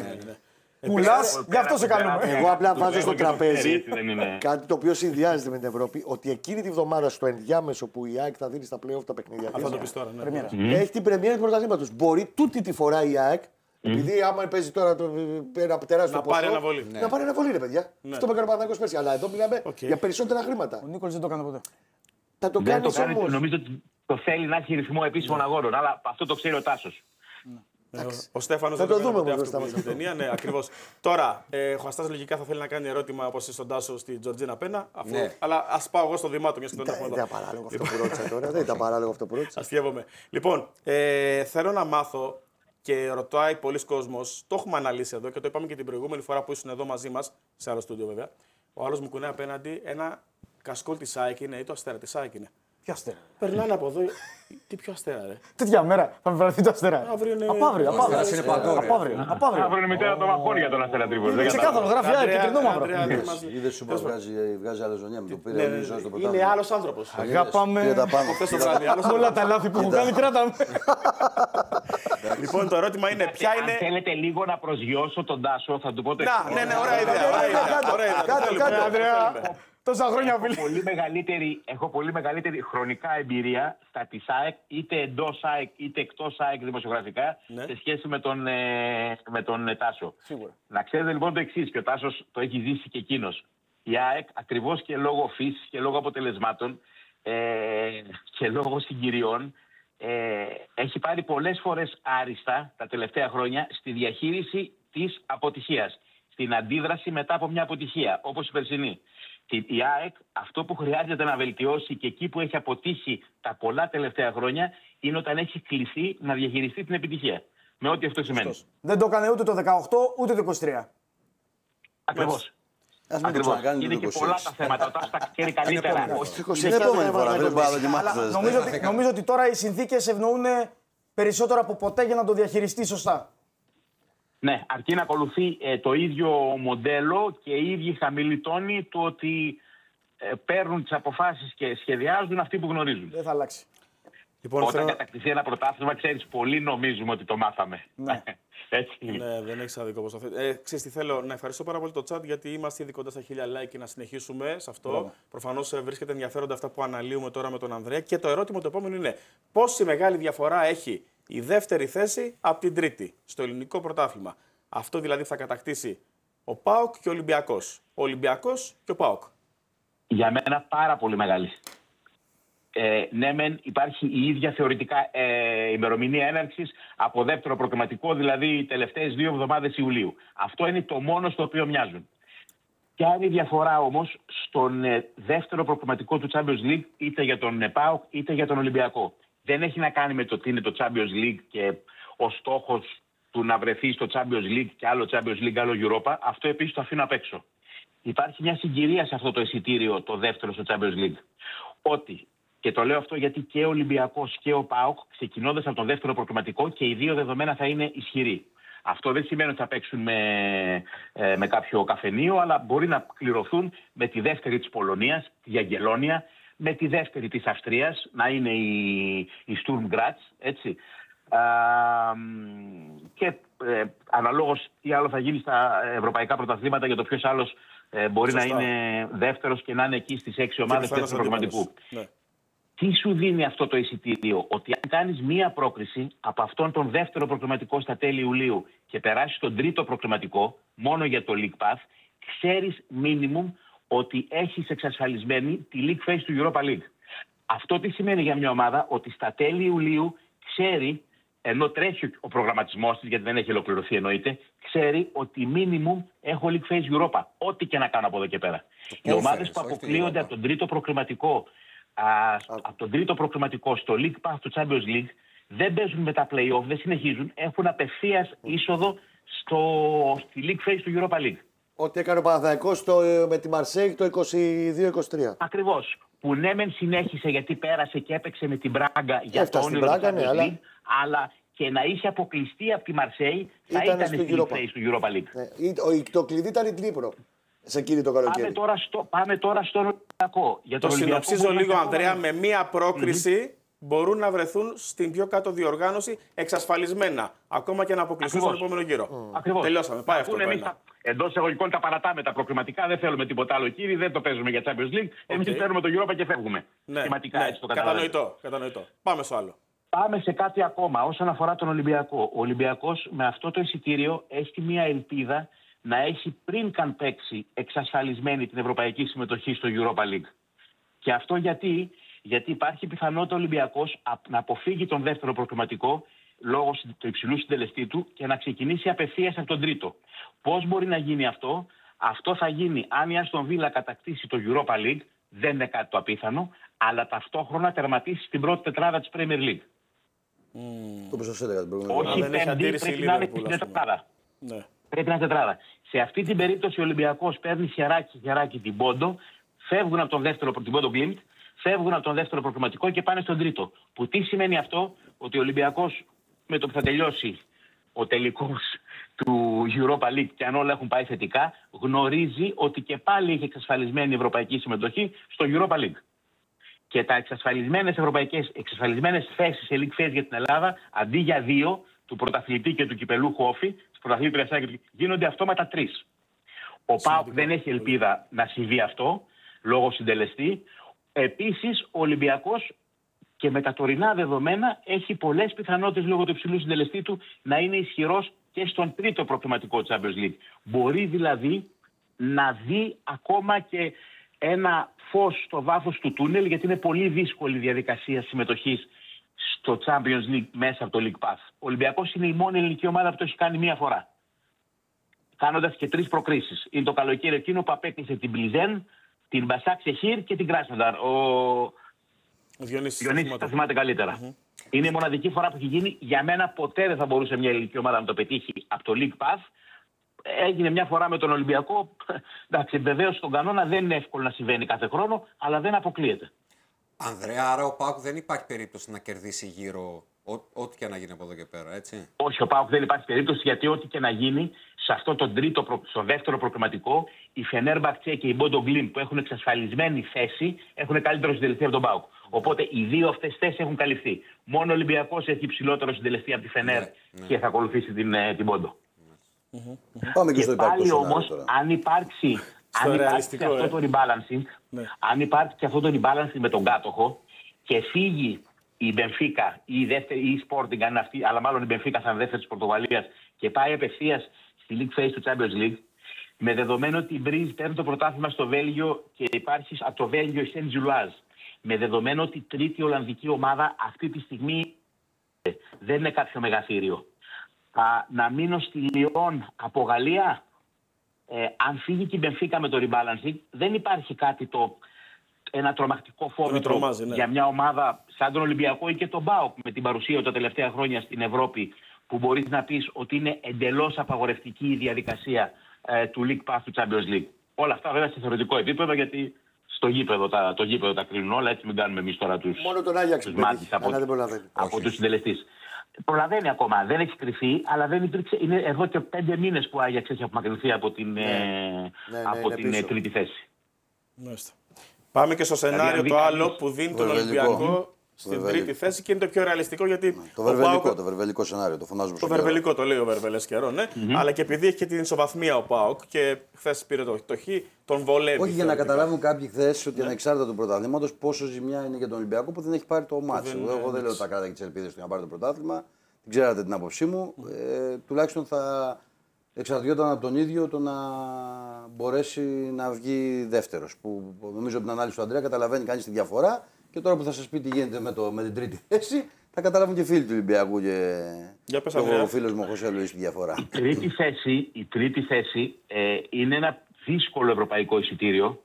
Πουλάς, γι' αυτό σε καλούμε. Εγώ απλά βάζω στο τραπέζι κάτι το οποίο συνδυάζεται με την Ευρώπη, ότι εκείνη τη βδομάδα στο ενδιάμεσο που η ΑΕΚ θα δίνει στα play-off τα παιχνίδια. Αυτό το πει τώρα. Έχει την πρεμιέρα του πρωταθλήματος. Μπορεί τούτη τη φορά η ΑΕΚ, επειδή άμα παίζει τώρα ένα τεράστιο ποσό. Να πάρει αναβολή. Να πάρει αναβολή, ρε παιδιά. Αυτό με έκανε ο Παναθηναϊκός πέρσι. Αλλά εδώ μιλάμε για περισσότερα χρήματα. Ο Νίκολς δεν το έκανε ποτέ. Θα το κάνει όμως. Νομίζω ότι το θέλει να έχει ρυθμό επίσημων αγώνων, αλλά αυτό το ξέρει ο Τάσος. Ο Στέφανος θα δεν το δούμε αυτό που ταινία, ναι, ακριβώς. Τώρα, ε, ο Χαστάς λογικά θα θέλει να κάνει ερώτημα όπως στον Τάσο στη Τζορτζίνα Πένα. Αφού, ναι. Αλλά ας πάω εγώ στο Δημάτο, μιας και τον έχουμε εδώ. Δεν ήταν παράλογο αυτό που ρώτησα τώρα. Δεν ήταν παράλογο αυτό που ρώτησα. Αστιεύομαι. Λοιπόν, ε, θέλω να μάθω και ρωτάει πολλοί κόσμος, το έχουμε αναλύσει εδώ και το είπαμε και την προηγούμενη φορά που ήσουν εδώ μαζί μας, σε άλλο στούντιο βέβαια. Ο άλλος μου κουνάει απέναντι ένα κασκόλ της ΑΕΚ είναι ή το αστέρα της ΑΕΚ είναι. Ποιο αστέρα. Περνάνε από εδώ. Τι πιο αστέρα, ρε. Τέτοια μέρα θα με βρεθεί το αστέρα. Αύριο είναι. Απαύριο. Απαύριο. Αύριο είναι μητέρα των μαχών για τον Αστέρα Τρίπολη. Ξεκάθαρο, γράφει ΑΕΚ και κυρνό μαύρο. Είδε σου που βγάζει αλαζονιά με το πήρε. Είναι άλλο άνθρωπο. Αγάπαμε. Όλα τα λάθη που μου κάνει, κράταμε. Λοιπόν, το ερώτημα είναι ποια είναι. Αν θέλετε λίγο να προσγειώσω τον Τάσο, θα του πω το εξής. Ναι, ναι, ωραία ιδέα. Κάτω, κάτω, Ανδρέα. Τόσα χρόνια φίλε. Πολύ μεγαλύτερη, έχω πολύ μεγαλύτερη χρονικά εμπειρία στα της ΑΕΚ, είτε εντός ΑΕΚ είτε εκτός ΑΕΚ δημοσιογραφικά, ναι. σε σχέση με τον, ε, με τον ε, Τάσο. Σίγουρα. Να ξέρετε λοιπόν το εξής, και ο Τάσος το έχει ζήσει και εκείνος. Η ΑΕΚ, ακριβώς και λόγω φύσης και λόγω αποτελεσμάτων ε, και λόγω συγκυριών, ε, έχει πάρει πολλές φορές άριστα τα τελευταία χρόνια στη διαχείριση της αποτυχίας. Στην αντίδραση μετά από μια αποτυχία, όπως η περσινή. Η ΑΕΚ αυτό που χρειάζεται να βελτιώσει και εκεί που έχει αποτύχει τα πολλά τελευταία χρόνια είναι όταν έχει κληθεί να διαχειριστεί την επιτυχία. Με ό,τι αυτό σημαίνει. Δεν το έκανε ούτε το δεκαοκτώ ούτε το είκοσι τρία. Ακριβώς. Ας μην το Ακριβώς. ξανακάνει Είναι το και είκοσι πολλά έξι. τα θέματα. Όταν τα ξέρει καλύτερα. Την επόμενη φορά δεν μπορεί να δοκιμάσει. Νομίζω ότι, νομίζω ότι τώρα οι συνθήκες ευνοούν περισσότερο από ποτέ για να το διαχειριστεί σωστά. Ναι, αρκεί να ακολουθεί ε, το ίδιο μοντέλο και οι ίδιοι χαμηλοί τόνοι του ότι ε, παίρνουν τις αποφάσεις και σχεδιάζουν αυτοί που γνωρίζουν. Δεν θα αλλάξει. Λοιπόν, Όταν θέλω... κατακτηθεί ένα πρωτάθλημα, ξέρεις, πολλοί νομίζουμε ότι το μάθαμε. Ναι. Έτσι. Ναι, δεν έχει άδικο όπως αυτό. Ε, ξέρεις τι θέλω, να ευχαριστώ πάρα πολύ το chat γιατί είμαστε ήδη κοντά στα χίλια like και να συνεχίσουμε σε αυτό. Προφανώς ε, βρίσκεται ενδιαφέροντα αυτά που αναλύουμε τώρα με τον Ανδρέα. Και το ερώτημα το επόμενο είναι πόση μεγάλη διαφορά έχει η δεύτερη θέση από την τρίτη στο ελληνικό πρωτάθλημα. Αυτό δηλαδή θα κατακτήσει ο ΠΑΟΚ και ο Ολυμπιακός. Ο Ολυμπιακός και ο ΠΑΟΚ. Για μένα πάρα πολύ μεγάλη. Ε, ναι, μεν υπάρχει η ίδια θεωρητικά ε, ημερομηνία έναρξης από δεύτερο προκριματικό, δηλαδή οι τελευταίες δύο εβδομάδες Ιουλίου. Αυτό είναι το μόνο στο οποίο μοιάζουν. Ποια είναι η διαφορά όμως στον ε, δεύτερο προκριματικό του Champions League, είτε για τον ε, ΠΑΟΚ είτε για τον Ολυμπιακό. Δεν έχει να κάνει με το τι είναι το Champions League και ο στόχος του να βρεθεί στο Champions League και άλλο Champions League, άλλο Europa. Αυτό επίσης το αφήνω απ' έξω. Υπάρχει μια συγκυρία σε αυτό το εισιτήριο, το δεύτερο στο Champions League. Ότι, και το λέω αυτό γιατί και ο Ολυμπιακός και ο ΠΑΟΚ, ξεκινώντας από το δεύτερο προκριματικό, και οι δύο δεδομένα θα είναι ισχυροί. Αυτό δεν σημαίνει ότι θα παίξουν με, ε, με κάποιο καφενείο, αλλά μπορεί να κληρωθούν με τη δεύτερη της Πολωνίας, τη Αγγελόνια, με τη δεύτερη της Αυστρίας, να είναι η, η Sturm Graz, έτσι. Α, και ε, αναλόγως τι άλλο θα γίνει στα ευρωπαϊκά πρωταθλήματα για το ποιος άλλος ε, μπορεί Σωστά. να είναι δεύτερος και να είναι εκεί στις έξι ομάδες του δεύτερου προγραμματικού. Ναι. Τι σου δίνει αυτό το εισιτήριο? Ότι αν κάνεις μία πρόκριση από αυτόν τον δεύτερο προκριματικό στα τέλη Ιουλίου και περάσεις τον τρίτο προκριματικό, μόνο για το League Pass, ξέρεις minimum ότι έχεις εξασφαλισμένη τη League Phase του Europa League. Αυτό τι σημαίνει για μια ομάδα? Ότι στα τέλη Ιουλίου ξέρει, ενώ τρέχει ο προγραμματισμός της, γιατί δεν έχει ολοκληρωθεί εννοείται, ξέρει ότι minimum έχω League Phase Europa, ό,τι και να κάνω από εδώ και πέρα. Οι ομάδες που αποκλείονται από τον τρίτο προκριματικό Α, από τον τρίτο προκριματικό στο League Pass του Champions League δεν παίζουν με τα play-off, δεν συνεχίζουν, έχουν απευθείας είσοδο στο, στη League Phase του Europa League. Ό,τι έκανε ο Παναθηναϊκός με τη Μαρσέιγ το είκοσι δύο είκοσι τρία. Ακριβώς. Που ναι μεν συνέχισε γιατί πέρασε και έπαιξε με την Μπράγκα για το όνειρο του Champions ναι, League, αλλά... αλλά και να είχε αποκλειστεί από τη Μαρσέη θα ήταν, ήταν στη League Phase του Europa League. Ναι, το κλειδί ήταν η Τρίπρο. Σε εκείνη το καλοκαίρι. Πάμε τώρα, στο, πάμε τώρα στον Ολυμπιακό. Για το συνοψίζω λίγο, Ανδρέα, με μία πρόκριση mm-hmm. μπορούν να βρεθούν στην πιο κάτω διοργάνωση εξασφαλισμένα. Ακόμα και να αποκλειστούν στον επόμενο γύρο. Mm. Ακριβώς. Τελειώσαμε. Πάει αυτό. Εντός εισαγωγικών τα παρατάμε τα προκριματικά, δεν θέλουμε τίποτα άλλο, κύριε, δεν το παίζουμε για Champions League. Εμείς okay. παίρνουμε το Europa και φεύγουμε. Ναι, σχηματικά ναι. έτσι το κατανοητό, κατανοητό. Πάμε στο άλλο. Πάμε σε κάτι ακόμα όσον αφορά τον Ολυμπιακό. Ο Ολυμπιακός με αυτό το εισιτήριο έχει μια ελπίδα να έχει πριν καν παίξει εξασφαλισμένη την ευρωπαϊκή συμμετοχή στο Europa League. Και αυτό γιατί, γιατί υπάρχει πιθανότητα ο Ολυμπιακός να αποφύγει τον δεύτερο προκριματικό λόγω του υψηλού συντελεστή του και να ξεκινήσει απευθείας από τον τρίτο. Πώς μπορεί να γίνει αυτό? Αυτό θα γίνει αν η Άστον Βίλα κατακτήσει το Europa League, δεν είναι κάτι το απίθανο, αλλά ταυτόχρονα τερματίσει στην πρώτη τετράδα της Premier League. Mm. Το πες έλεγα την προηγούμενη. Όχι πέμπτη, πρέπει να είναι στην τετράδα. Ναι. Πρέπει να είναι τετράδα. Σε αυτή την περίπτωση ο Ολυμπιακός παίρνει χεράκι χεράκι την Πόντο, φεύγουν από τον δεύτερο, την Πόντο Γκλίντ, φεύγουν από τον δεύτερο προκριματικό και πάνε στον τρίτο. Που τι σημαίνει αυτό? Ότι ο Ολυμπιακός με το που θα τελειώσει ο τελικός του Europa League και αν όλα έχουν πάει θετικά, γνωρίζει ότι και πάλι έχει εξασφαλισμένη ευρωπαϊκή συμμετοχή στο Europa League. Και τα εξασφαλισμένες ευρωπαϊκές, εξασφαλισμένες θέσεις σε League Phase για την Ελλάδα, αντί για δύο, του πρωταθλητή και του κυπελούχου όφη, της πρωταθλήτριας Άγκρη, γίνονται αυτόματα τρεις. Ο ΠΑΟΚ δεν έχει ελπίδα να συμβεί αυτό, λόγω συντελεστή. Επίσης, ο Ολυμπιακός και με τα τωρινά δεδομένα έχει πολλές πιθανότητες λόγω του υψηλού συντελεστή του να είναι ισχυρός και στον τρίτο προκριματικό Champions League. Μπορεί δηλαδή να δει ακόμα και ένα φως στο βάθος του τούνελ, γιατί είναι πολύ δύσκολη η διαδικασία συμμετοχής στο Champions League μέσα από το League Pass. Ο Ολυμπιακός είναι η μόνη ελληνική ομάδα που το έχει κάνει μία φορά, κάνοντας και τρεις προκρίσεις. Είναι το καλοκαίρι εκείνο που απέκτησε την Μπλιζέν, την Μπασάκ Σεχίρ και την Κράσνονταρ. Ο Διονύσης τα θυμάται καλύτερα. Mm-hmm. Είναι η μοναδική φορά που έχει γίνει. Για μένα ποτέ δεν θα μπορούσε μια ελληνική ομάδα να το πετύχει από το League Pass. έγινε μια φορά με τον Ολυμπιακό. Εντάξει, βεβαίως στον κανόνα δεν είναι εύκολο να συμβαίνει κάθε χρόνο, αλλά δεν αποκλείεται. Ανδρέα, άρα ο ΠΑΟΚ δεν υπάρχει περίπτωση να κερδίσει γύρω ό,τι και να γίνει από εδώ και πέρα, έτσι. Όχι, ο ΠΑΟΚ δεν υπάρχει περίπτωση, γιατί ό,τι και να γίνει σε αυτό το τρίτο, στο δεύτερο προκριματικό, η Φενέρμπαχτσε και η Μπόντο Γκλίν που έχουν εξασφαλισμένη θέση έχουν καλύτερο συντελεστή από τον ΠΑΟΚ. Οπότε οι δύο αυτές θέσεις έχουν καλυφθεί. Μόνο ο Ολυμπιακός έχει υψηλότερο συντελεστή από τη Φενέρ ναι, ναι. και θα ακολουθήσει την, την Μπόντο. Mm-hmm. Πάμε και, και στο πάλι όμως, αν υπάρξει, αν υπάρξει αυτό ε. το rebalancing, ναι. αν υπάρξει και αυτό το rebalancing με τον κάτοχο και φύγει η Μπενφίκα ή η, δεύτερη, ή η Sporting, αν αυτή, αλλά μάλλον η Μπενφίκα σαν δεύτερη της Πορτογαλίας και πάει απευθείας στη League Phase του Champions League, με δεδομένο ότι η Μπρίζ παίρνει το πρωτάθλημα στο Βέλγιο και υπάρχει από το Βέλγιο η Σεντ Ζουλάζ, με δεδομένο ότι η τρίτη Ολλανδική ομάδα αυτή τη στιγμή δεν είναι κάποιο μεγαθύριο. Α, να μείνω στη Λιόν από Γαλλία, ε, αν φύγει και η Μπενφίκα με το rebalancing, δεν υπάρχει κάτι το, ένα τρομακτικό φόβητρο ναι. για μια ομάδα σαν τον Ολυμπιακό ή και τον ΠΑΟΚ με την παρουσία τα τελευταία χρόνια στην Ευρώπη, που μπορείς να πεις ότι είναι εντελώς απαγορευτική η διαδικασία ε, του League Pass του Champions League. Όλα αυτά βέβαια σε θεωρητικό επίπεδο, γιατί στο γήπεδο τα, το γήπεδο τα κρίνουν όλα, έτσι μην κάνουμε εμείς τώρα τους, μόνο τον Άγιαξ μάτις από, από τους συντελεστές. Προλαβαίνει ακόμα, δεν έχει κρυφεί, αλλά δεν υπήρξε. Είναι εδώ και πέντε μήνες που ο Άγιαξ έχει απομακρυνθεί από την, ναι. ε, ναι, από ναι, την ε, τρίτη θέση. Μάλιστα. Πάμε και στο σενάριο δηλαδή, το άλλο που δίνει τον Ολυμπιακό στην βερβελικό. τρίτη θέση και είναι το πιο ρεαλιστικό γιατί. Ναι, το, βερβελικό, ΠΑΟΚ... το βερβελικό σενάριο, το φωνάζουμε στο Το βερβελικό το λέει ο Βερβελές καιρό, ναι. Mm-hmm. Αλλά και επειδή έχει και την ισοβαθμία ο ΠΑΟΚ και χθε πήρε το, το Χ, τον βολεύει. Όχι για να καταλάβουν κάποιοι χθε ότι ναι. ανεξάρτητα του πρωταθλήματος πόσο ζημιά είναι για τον Ολυμπιακό που δεν έχει πάρει το μάτσο. Δεν... Εγώ δεν λέω ότι τα κράτα και τι ελπίδε του για να πάρει το πρωτάθλημα. Δεν ξέρατε την άποψή μου. Mm. Ε, τουλάχιστον θα εξαρτιόταν από τον ίδιο το να μπορέσει να βγει δεύτερος. Που νομίζω από την ανάλυση του Ανδρέα καταλαβαίνει κανείς τη διαφορά. Και τώρα που θα σας πει τι γίνεται με, το, με την τρίτη θέση, θα καταλάβουν και φίλοι του Ολυμπιακού και, Για πες, και ο φίλος μου ο Χωσέ Λουίς τη διαφορά. Η τρίτη θέση, η τρίτη θέση ε, είναι ένα δύσκολο ευρωπαϊκό εισιτήριο.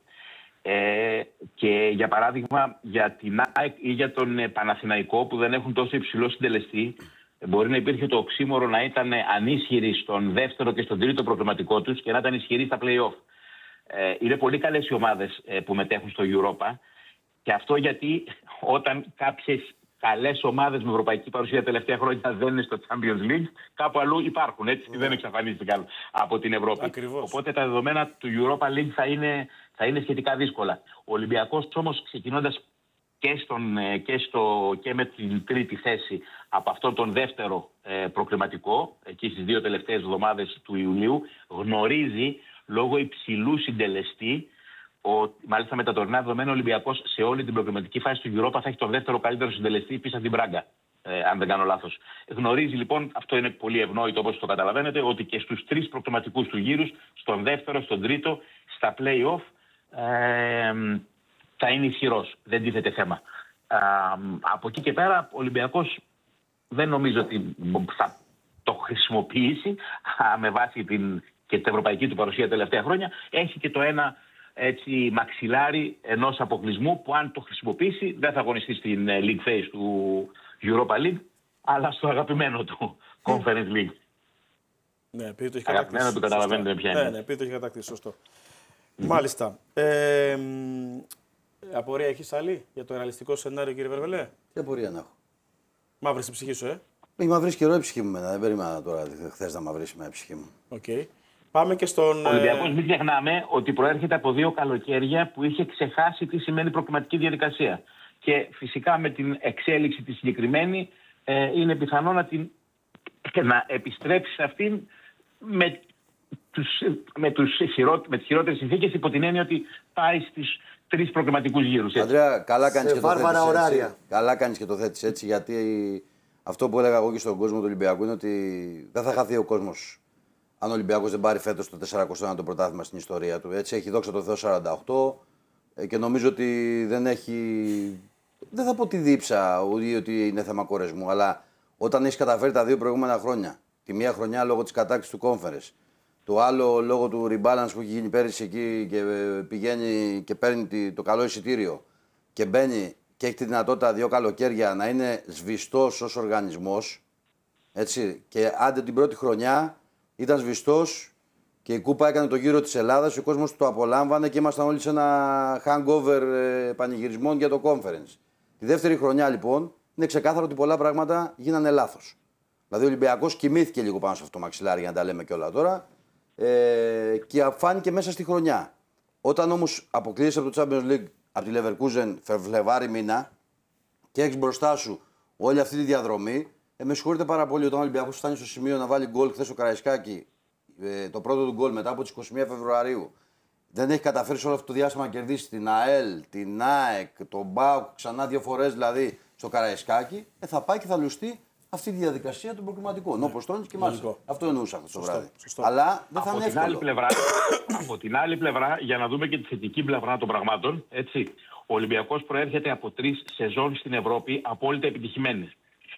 Ε, και για παράδειγμα για την ΑΕΚ ή για τον ε, Παναθηναϊκό που δεν έχουν τόσο υψηλό συντελεστή, μπορεί να υπήρχε το οξύμορο να ήταν ανίσχυροι στον δεύτερο και στον τρίτο προκριματικό τους και να ήταν ισχυροί στα play-off. Ε, είναι πολύ καλές οι ομάδες ε, που μετέχουν στο Europa και αυτό γιατί όταν κάποιες καλές ομάδες με ευρωπαϊκή παρουσία τα τελευταία χρόνια δεν είναι στο Champions League, κάπου αλλού υπάρχουν, έτσι, mm. δεν εξαφανίστηκαν από την Ευρώπη. Ακριβώς. Οπότε τα δεδομένα του Europa League θα είναι, θα είναι σχετικά δύσκολα. Ο Ολυμπιακός όμως ξεκινώντας και, στον, και, στο, και με την τρίτη θέση από αυτόν τον δεύτερο ε, προκριματικό, εκεί στις δύο τελευταίες εβδομάδες του Ιουλίου, γνωρίζει λόγω υψηλού συντελεστή, ο, μάλιστα με τα τωρινά δεδομένα ο Ολυμπιακός σε όλη την προκριματική φάση του Europa θα έχει τον δεύτερο καλύτερο συντελεστή πίσω από την Μπράγκα, ε, αν δεν κάνω λάθος. Γνωρίζει λοιπόν, αυτό είναι πολύ ευνόητο όπως το καταλαβαίνετε, ότι και στους τρεις προκριματικούς του γύρους, στον δεύτερο, στον τρίτο, στα play-off, ε, θα είναι ισχυρός. Δεν τίθεται θέμα. Α, από εκεί και πέρα, ο Ολυμπιακός δεν νομίζω ότι θα το χρησιμοποιήσει α, με βάση την, και την ευρωπαϊκή του παρουσία τα τελευταία χρόνια. Έχει και το ένα έτσι, μαξιλάρι ενός αποκλεισμού που αν το χρησιμοποιήσει δεν θα αγωνιστεί στην League Phase του Europa League, αλλά στο αγαπημένο του Conference League. Ναι, επειδή το έχει αγαπημένο του καταλαβαίνετε ποια είναι. Ναι, ναι, επειδή το έχει κατακτήσει, σωστό. Mm-hmm. Μάλιστα. Ε, απορία έχεις άλλη για το ρεαλιστικό σενάριο, κύριε Βερβελέ? Τι απορία να έχω? Μαύρη στην ψυχή σου, ε? Έχει μαυρίσει καιρό η ψυχή μου. Δεν περίμενα τώρα χθες να μαυρίσει με η ψυχή μου. Okay. Πάμε και στον. Ο Ολυμπιακός, μην ξεχνάμε ότι προέρχεται από δύο καλοκαίρια που είχε ξεχάσει τι σημαίνει προκριματική διαδικασία. Και φυσικά με την εξέλιξη τη συγκεκριμένη ε, είναι πιθανό να, την, να επιστρέψει σε αυτήν με, τους, με, τους χειρό, με τις χειρότερες συνθήκες, υπό την έννοια ότι πάει στις τρεις προκριματικούς γύρους. Αντρέα, καλά κάνεις και το θέτεις έτσι. Καλά κάνεις και το θέτεις έτσι, γιατί αυτό που έλεγα εγώ και στον κόσμο του Ολυμπιακού είναι ότι δεν θα χαθεί ο κόσμος αν ο Ολυμπιακός δεν πάρει φέτος το σαρανταοκτώ το πρωτάθλημα στην ιστορία του. Έτσι, έχει δόξα τω Θεώ σαράντα οκτώ και νομίζω ότι δεν έχει. Δεν θα πω τη δίψα ή ότι είναι θέμα κορεσμού, αλλά όταν έχει καταφέρει τα δύο προηγούμενα χρόνια, τη μία χρονιά λόγω της κατάκτησης του Conference, το άλλο λόγω του rebalance που έχει γίνει πέρυσι εκεί και πηγαίνει και παίρνει το καλό εισιτήριο και μπαίνει και έχει τη δυνατότητα δύο καλοκαίρια να είναι σβηστός ως οργανισμός. Έτσι, και άντε την πρώτη χρονιά ήταν σβηστός και η Κούπα έκανε το γύρο της Ελλάδας, ο κόσμος το απολάμβανε και ήμασταν όλοι σε ένα hangover ε, πανηγυρισμών για το conference. Τη δεύτερη χρονιά λοιπόν είναι ξεκάθαρο ότι πολλά πράγματα γίνανε λάθος. Δηλαδή ο Ολυμπιακός κοιμήθηκε λίγο πάνω σε αυτό το μαξιλάρι, για να τα λέμε και όλα τώρα, ε, και φάνηκε μέσα στη χρονιά. Όταν όμως αποκλείσαι από το Champions League από τη Leverkusen Φλεβάρι μήνα και έχεις μπροστά σου όλη αυτή τη διαδρομή, ε, με συγχωρείτε πάρα πολύ όταν ο Ολυμπιακός φτάνει στο σημείο να βάλει γκολ χθες ο Καραϊσκάκη, ε, το πρώτο του γκολ μετά από τις είκοσι μία Φεβρουαρίου. Δεν έχει καταφέρει σε όλο αυτό το διάστημα να κερδίσει την ΑΕΛ, την ΑΕΚ, τον ΜΠΑΟΚ ξανά δύο φορές δηλαδή στο Καραϊσκάκη, ε, θα πάει και θα λουστεί αυτή τη διαδικασία των προκριματικών. Ναι. Όπως το και μάλιστα. Αυτό εννοούσα αυτό το βράδυ. Σωστό. Αλλά δεν θα από είναι την εύκολο. Άλλη πλευρά, από την άλλη πλευρά, για να δούμε και τη θετική πλευρά των πραγμάτων, έτσι, ο Ολυμπιακός προέρχεται από τρεις σεζόν στην Ευρώπη απόλυτα επιτυχημένες.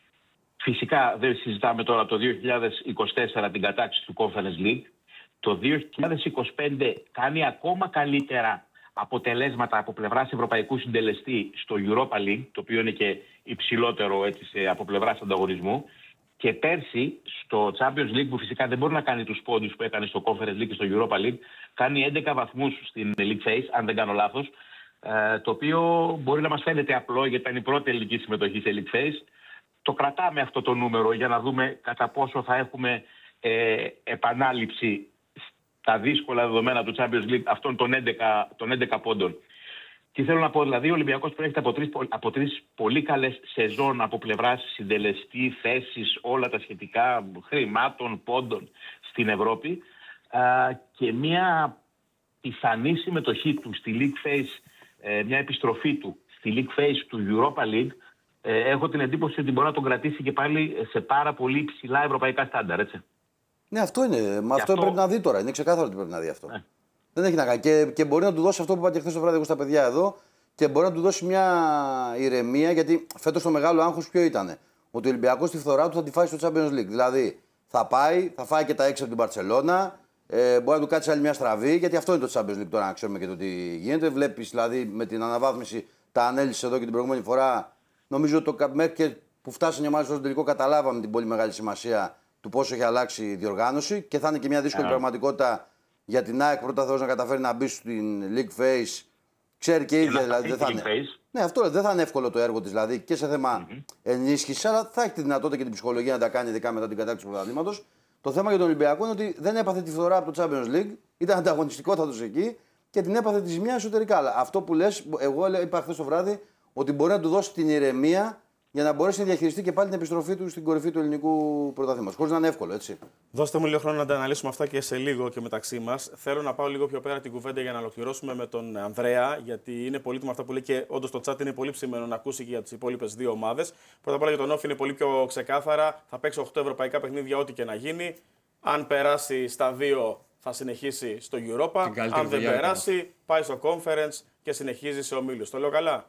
Φυσικά δεν συζητάμε τώρα το δύο χιλιάδες είκοσι τέσσερα την κατάκτηση του Conference League. Το δύο χιλιάδες είκοσι πέντε κάνει ακόμα καλύτερα αποτελέσματα από πλευράς ευρωπαϊκού συντελεστή στο Europa League, το οποίο είναι και υψηλότερο έτσι, σε, από πλευράς ανταγωνισμού. Και πέρσι στο Champions League, που φυσικά δεν μπορεί να κάνει τους πόντους που έκανε στο Conference League και στο Europa League, κάνει έντεκα βαθμούς στην League Phase, αν δεν κάνω λάθος, ε, το οποίο μπορεί να μας φαίνεται απλό γιατί ήταν η πρώτη ελληνική συμμετοχή σε League Phase. Το κρατάμε αυτό το νούμερο για να δούμε κατά πόσο θα έχουμε ε, επανάληψη στα δύσκολα δεδομένα του Champions League αυτών των έντεκα, των έντεκα πόντων. Τι θέλω να πω, δηλαδή ο Ολυμπιακός προέρχεται από τρεις, από τρεις πολύ καλές σεζόν από πλευράς συντελεστή, θέσεις, όλα τα σχετικά χρημάτων, πόντων στην Ευρώπη α, και μια πιθανή συμμετοχή του στη League Phase, ε, μια επιστροφή του στη League Phase του Europa League. Ε, έχω την εντύπωση ότι μπορεί να τον κρατήσει και πάλι σε πάρα πολύ ψηλά ευρωπαϊκά στάνταρ, έτσι. Ναι, αυτό είναι. Μα αυτό, αυτό πρέπει να δει τώρα. Είναι ξεκάθαρο ότι πρέπει να δει αυτό. Ναι. Δεν έχει να κάνει. Και, και μπορεί να του δώσει αυτό που είπα και χθες το βράδυ εγώ στα παιδιά εδώ, και μπορεί να του δώσει μια ηρεμία, γιατί φέτος το μεγάλο άγχος ποιο ήταν. Ότι ο Ολυμπιακός τη φθορά του θα τη φάει στο Champions League. Δηλαδή θα πάει, θα φάει και τα έξι από την Μπαρσελόνα, ε, μπορεί να του κάτσει άλλη μια στραβή, γιατί αυτό είναι το Champions League τώρα, να ξέρουμε και το τι γίνεται. Βλέπει δηλαδή με την αναβάθμιση, τα ανέλυσε εδώ και την προηγούμενη φορά. Νομίζω ότι μέχρι που φτάσανε μάλιστα στο τελικό καταλάβαμε την πολύ μεγάλη σημασία του πόσο έχει αλλάξει η διοργάνωση και θα είναι και μια δύσκολη yeah. πραγματικότητα για την ΑΕΚ πρώτα Θεός να καταφέρει να μπει στην League Phase. Ξέρει και η ίδια δηλαδή. Δεν θα είναι... Ναι, αυτό δεν θα είναι εύκολο το έργο της δηλαδή και σε θέμα mm-hmm. ενίσχυση, αλλά θα έχει τη δυνατότητα και την ψυχολογία να τα κάνει ειδικά μετά την κατάκτηση του πρωταθλήματος. Το θέμα για τον Ολυμπιακό είναι ότι δεν έπαθε τη φθορά από το Champions League, ήταν ανταγωνιστικότατος εκεί και την έπαθε τη ζημιά εσωτερικά. Αλλά αυτό που λες, εγώ είπα χθες το βράδυ ότι μπορεί να του δώσει την ηρεμία για να μπορέσει να διαχειριστεί και πάλι την επιστροφή του στην κορυφή του ελληνικού πρωταθλήματος. Χωρίς να είναι εύκολο, έτσι. Δώστε μου λίγο χρόνο να τα αναλύσουμε αυτά και σε λίγο και μεταξύ μας. Θέλω να πάω λίγο πιο πέρα την κουβέντα για να ολοκληρώσουμε με τον Ανδρέα, γιατί είναι πολύτιμο αυτά που λέει και όντως το chat είναι πολύ ψημένο να ακούσει και για τις υπόλοιπες δύο ομάδες. Πρώτα απ' όλα για τον Όφη είναι πολύ πιο ξεκάθαρα. Θα παίξει οκτώ ευρωπαϊκά παιχνίδια, ό,τι και να γίνει. Αν περάσει στα δύο, θα συνεχίσει στο Europa. Αν δεν περάσει, πάει στο Conference και συνεχίζει σε ομίλους. Το λέω καλά.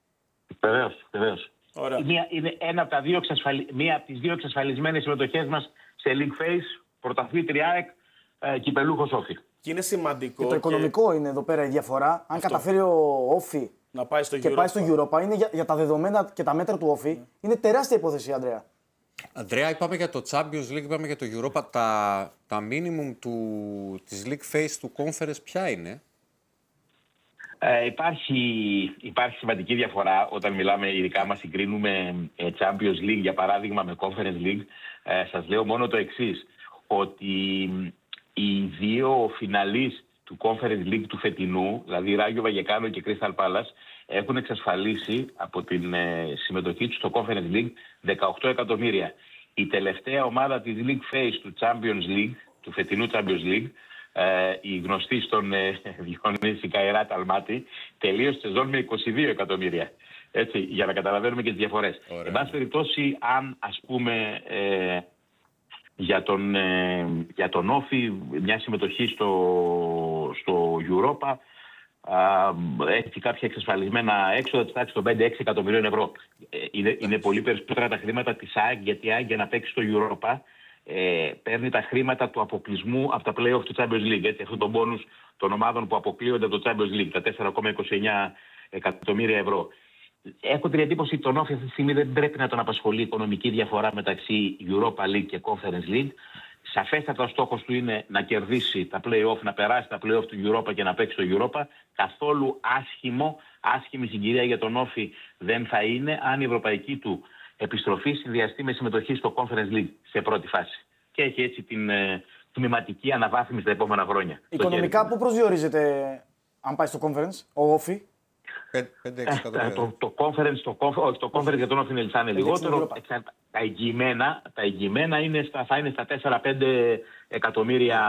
Βεβαίως, βεβαίως. Μία, είναι ένα από τα δύο εξασφαλι... μία από τις δύο εξασφαλισμένες συμμετοχές μας σε League Phase, πρωταθλήτρια ΑΕΚ, ε, κυπελούχος Όφη. Και είναι σημαντικό. Και το οικονομικό και... είναι εδώ πέρα η διαφορά. Αν αυτό. καταφέρει ο Όφη να πάει στο και Europa. πάει στο Europa, είναι για, για τα δεδομένα και τα μέτρα του Όφη, mm. είναι τεράστια υπόθεση, Ανδρέα. Ανδρέα, είπαμε για το Champions League, είπαμε για το Europa. Τα, τα minimum του, της League Phase του Conference ποια είναι? Ε, υπάρχει, υπάρχει σημαντική διαφορά όταν μιλάμε, ειδικά μας συγκρίνουμε ε, Champions League για παράδειγμα με Conference League. Ε, σας λέω μόνο το εξής, ότι οι δύο φιναλίστ του Conference League του φετινού, δηλαδή Ράγιο Βαγεκάνο και Crystal Palace, έχουν εξασφαλίσει από την ε, συμμετοχή τους στο Conference League δεκαοκτώ εκατομμύρια. Η τελευταία ομάδα της League Phase του Champions League, του φετινού Champions League, Uh, η γνωστή στον uh, Διονύση Καϊράτ Αλμάτι, τελείωσε τη σεζόν με είκοσι δύο εκατομμύρια. Έτσι, για να καταλαβαίνουμε και τις διαφορές. Εν πάση περιπτώσει, αν ας πούμε ε, για, τον, ε, για τον Όφη μια συμμετοχή στο, στο Europa ε, έχει κάποια εξασφαλισμένα έξοδα της τάξης των πέντε έξι εκατομμυρίων ευρώ. Ε, είναι, είναι πολύ περισσότερα τα χρήματα της ΑΕΚ, γιατί η ΑΕΚ για να παίξει στο Europa Ε, παίρνει τα χρήματα του αποκλεισμού από τα play-off του Champions League. Έτσι, αυτό το μπόνους των ομάδων που αποκλείονται από το Champions League, τα τέσσερα κόμμα είκοσι εννέα εκατομμύρια ευρώ. Έχω την εντύπωση ότι τον Όφη αυτή τη στιγμή δεν πρέπει να τον απασχολεί η οικονομική διαφορά μεταξύ Europa League και Conference League. Σαφέστατα ο στόχος του είναι να κερδίσει τα play-off, να περάσει τα play-off του Europa και να παίξει το Europa. Καθόλου άσχημο, άσχημη συγκυρία για τον Όφη δεν θα είναι αν η ευρωπαϊκή του επιστροφή συνδυαστεί με συμμετοχή στο Conference League σε πρώτη φάση. Και έχει έτσι την ε, τμηματική αναβάθμιση τα επόμενα χρόνια. Οικονομικά, πού προσδιορίζεται αν πάει στο Conference, ο Όφη? πέντε έξι εκατομμύρια. Το, το conference, το, όχι, το conference για τον Όφη είναι λιθάνε λιγότερο. Τα εγγυημένα, τα εγγυημένα είναι στα, θα είναι στα τέσσερα πέντε εκατομμύρια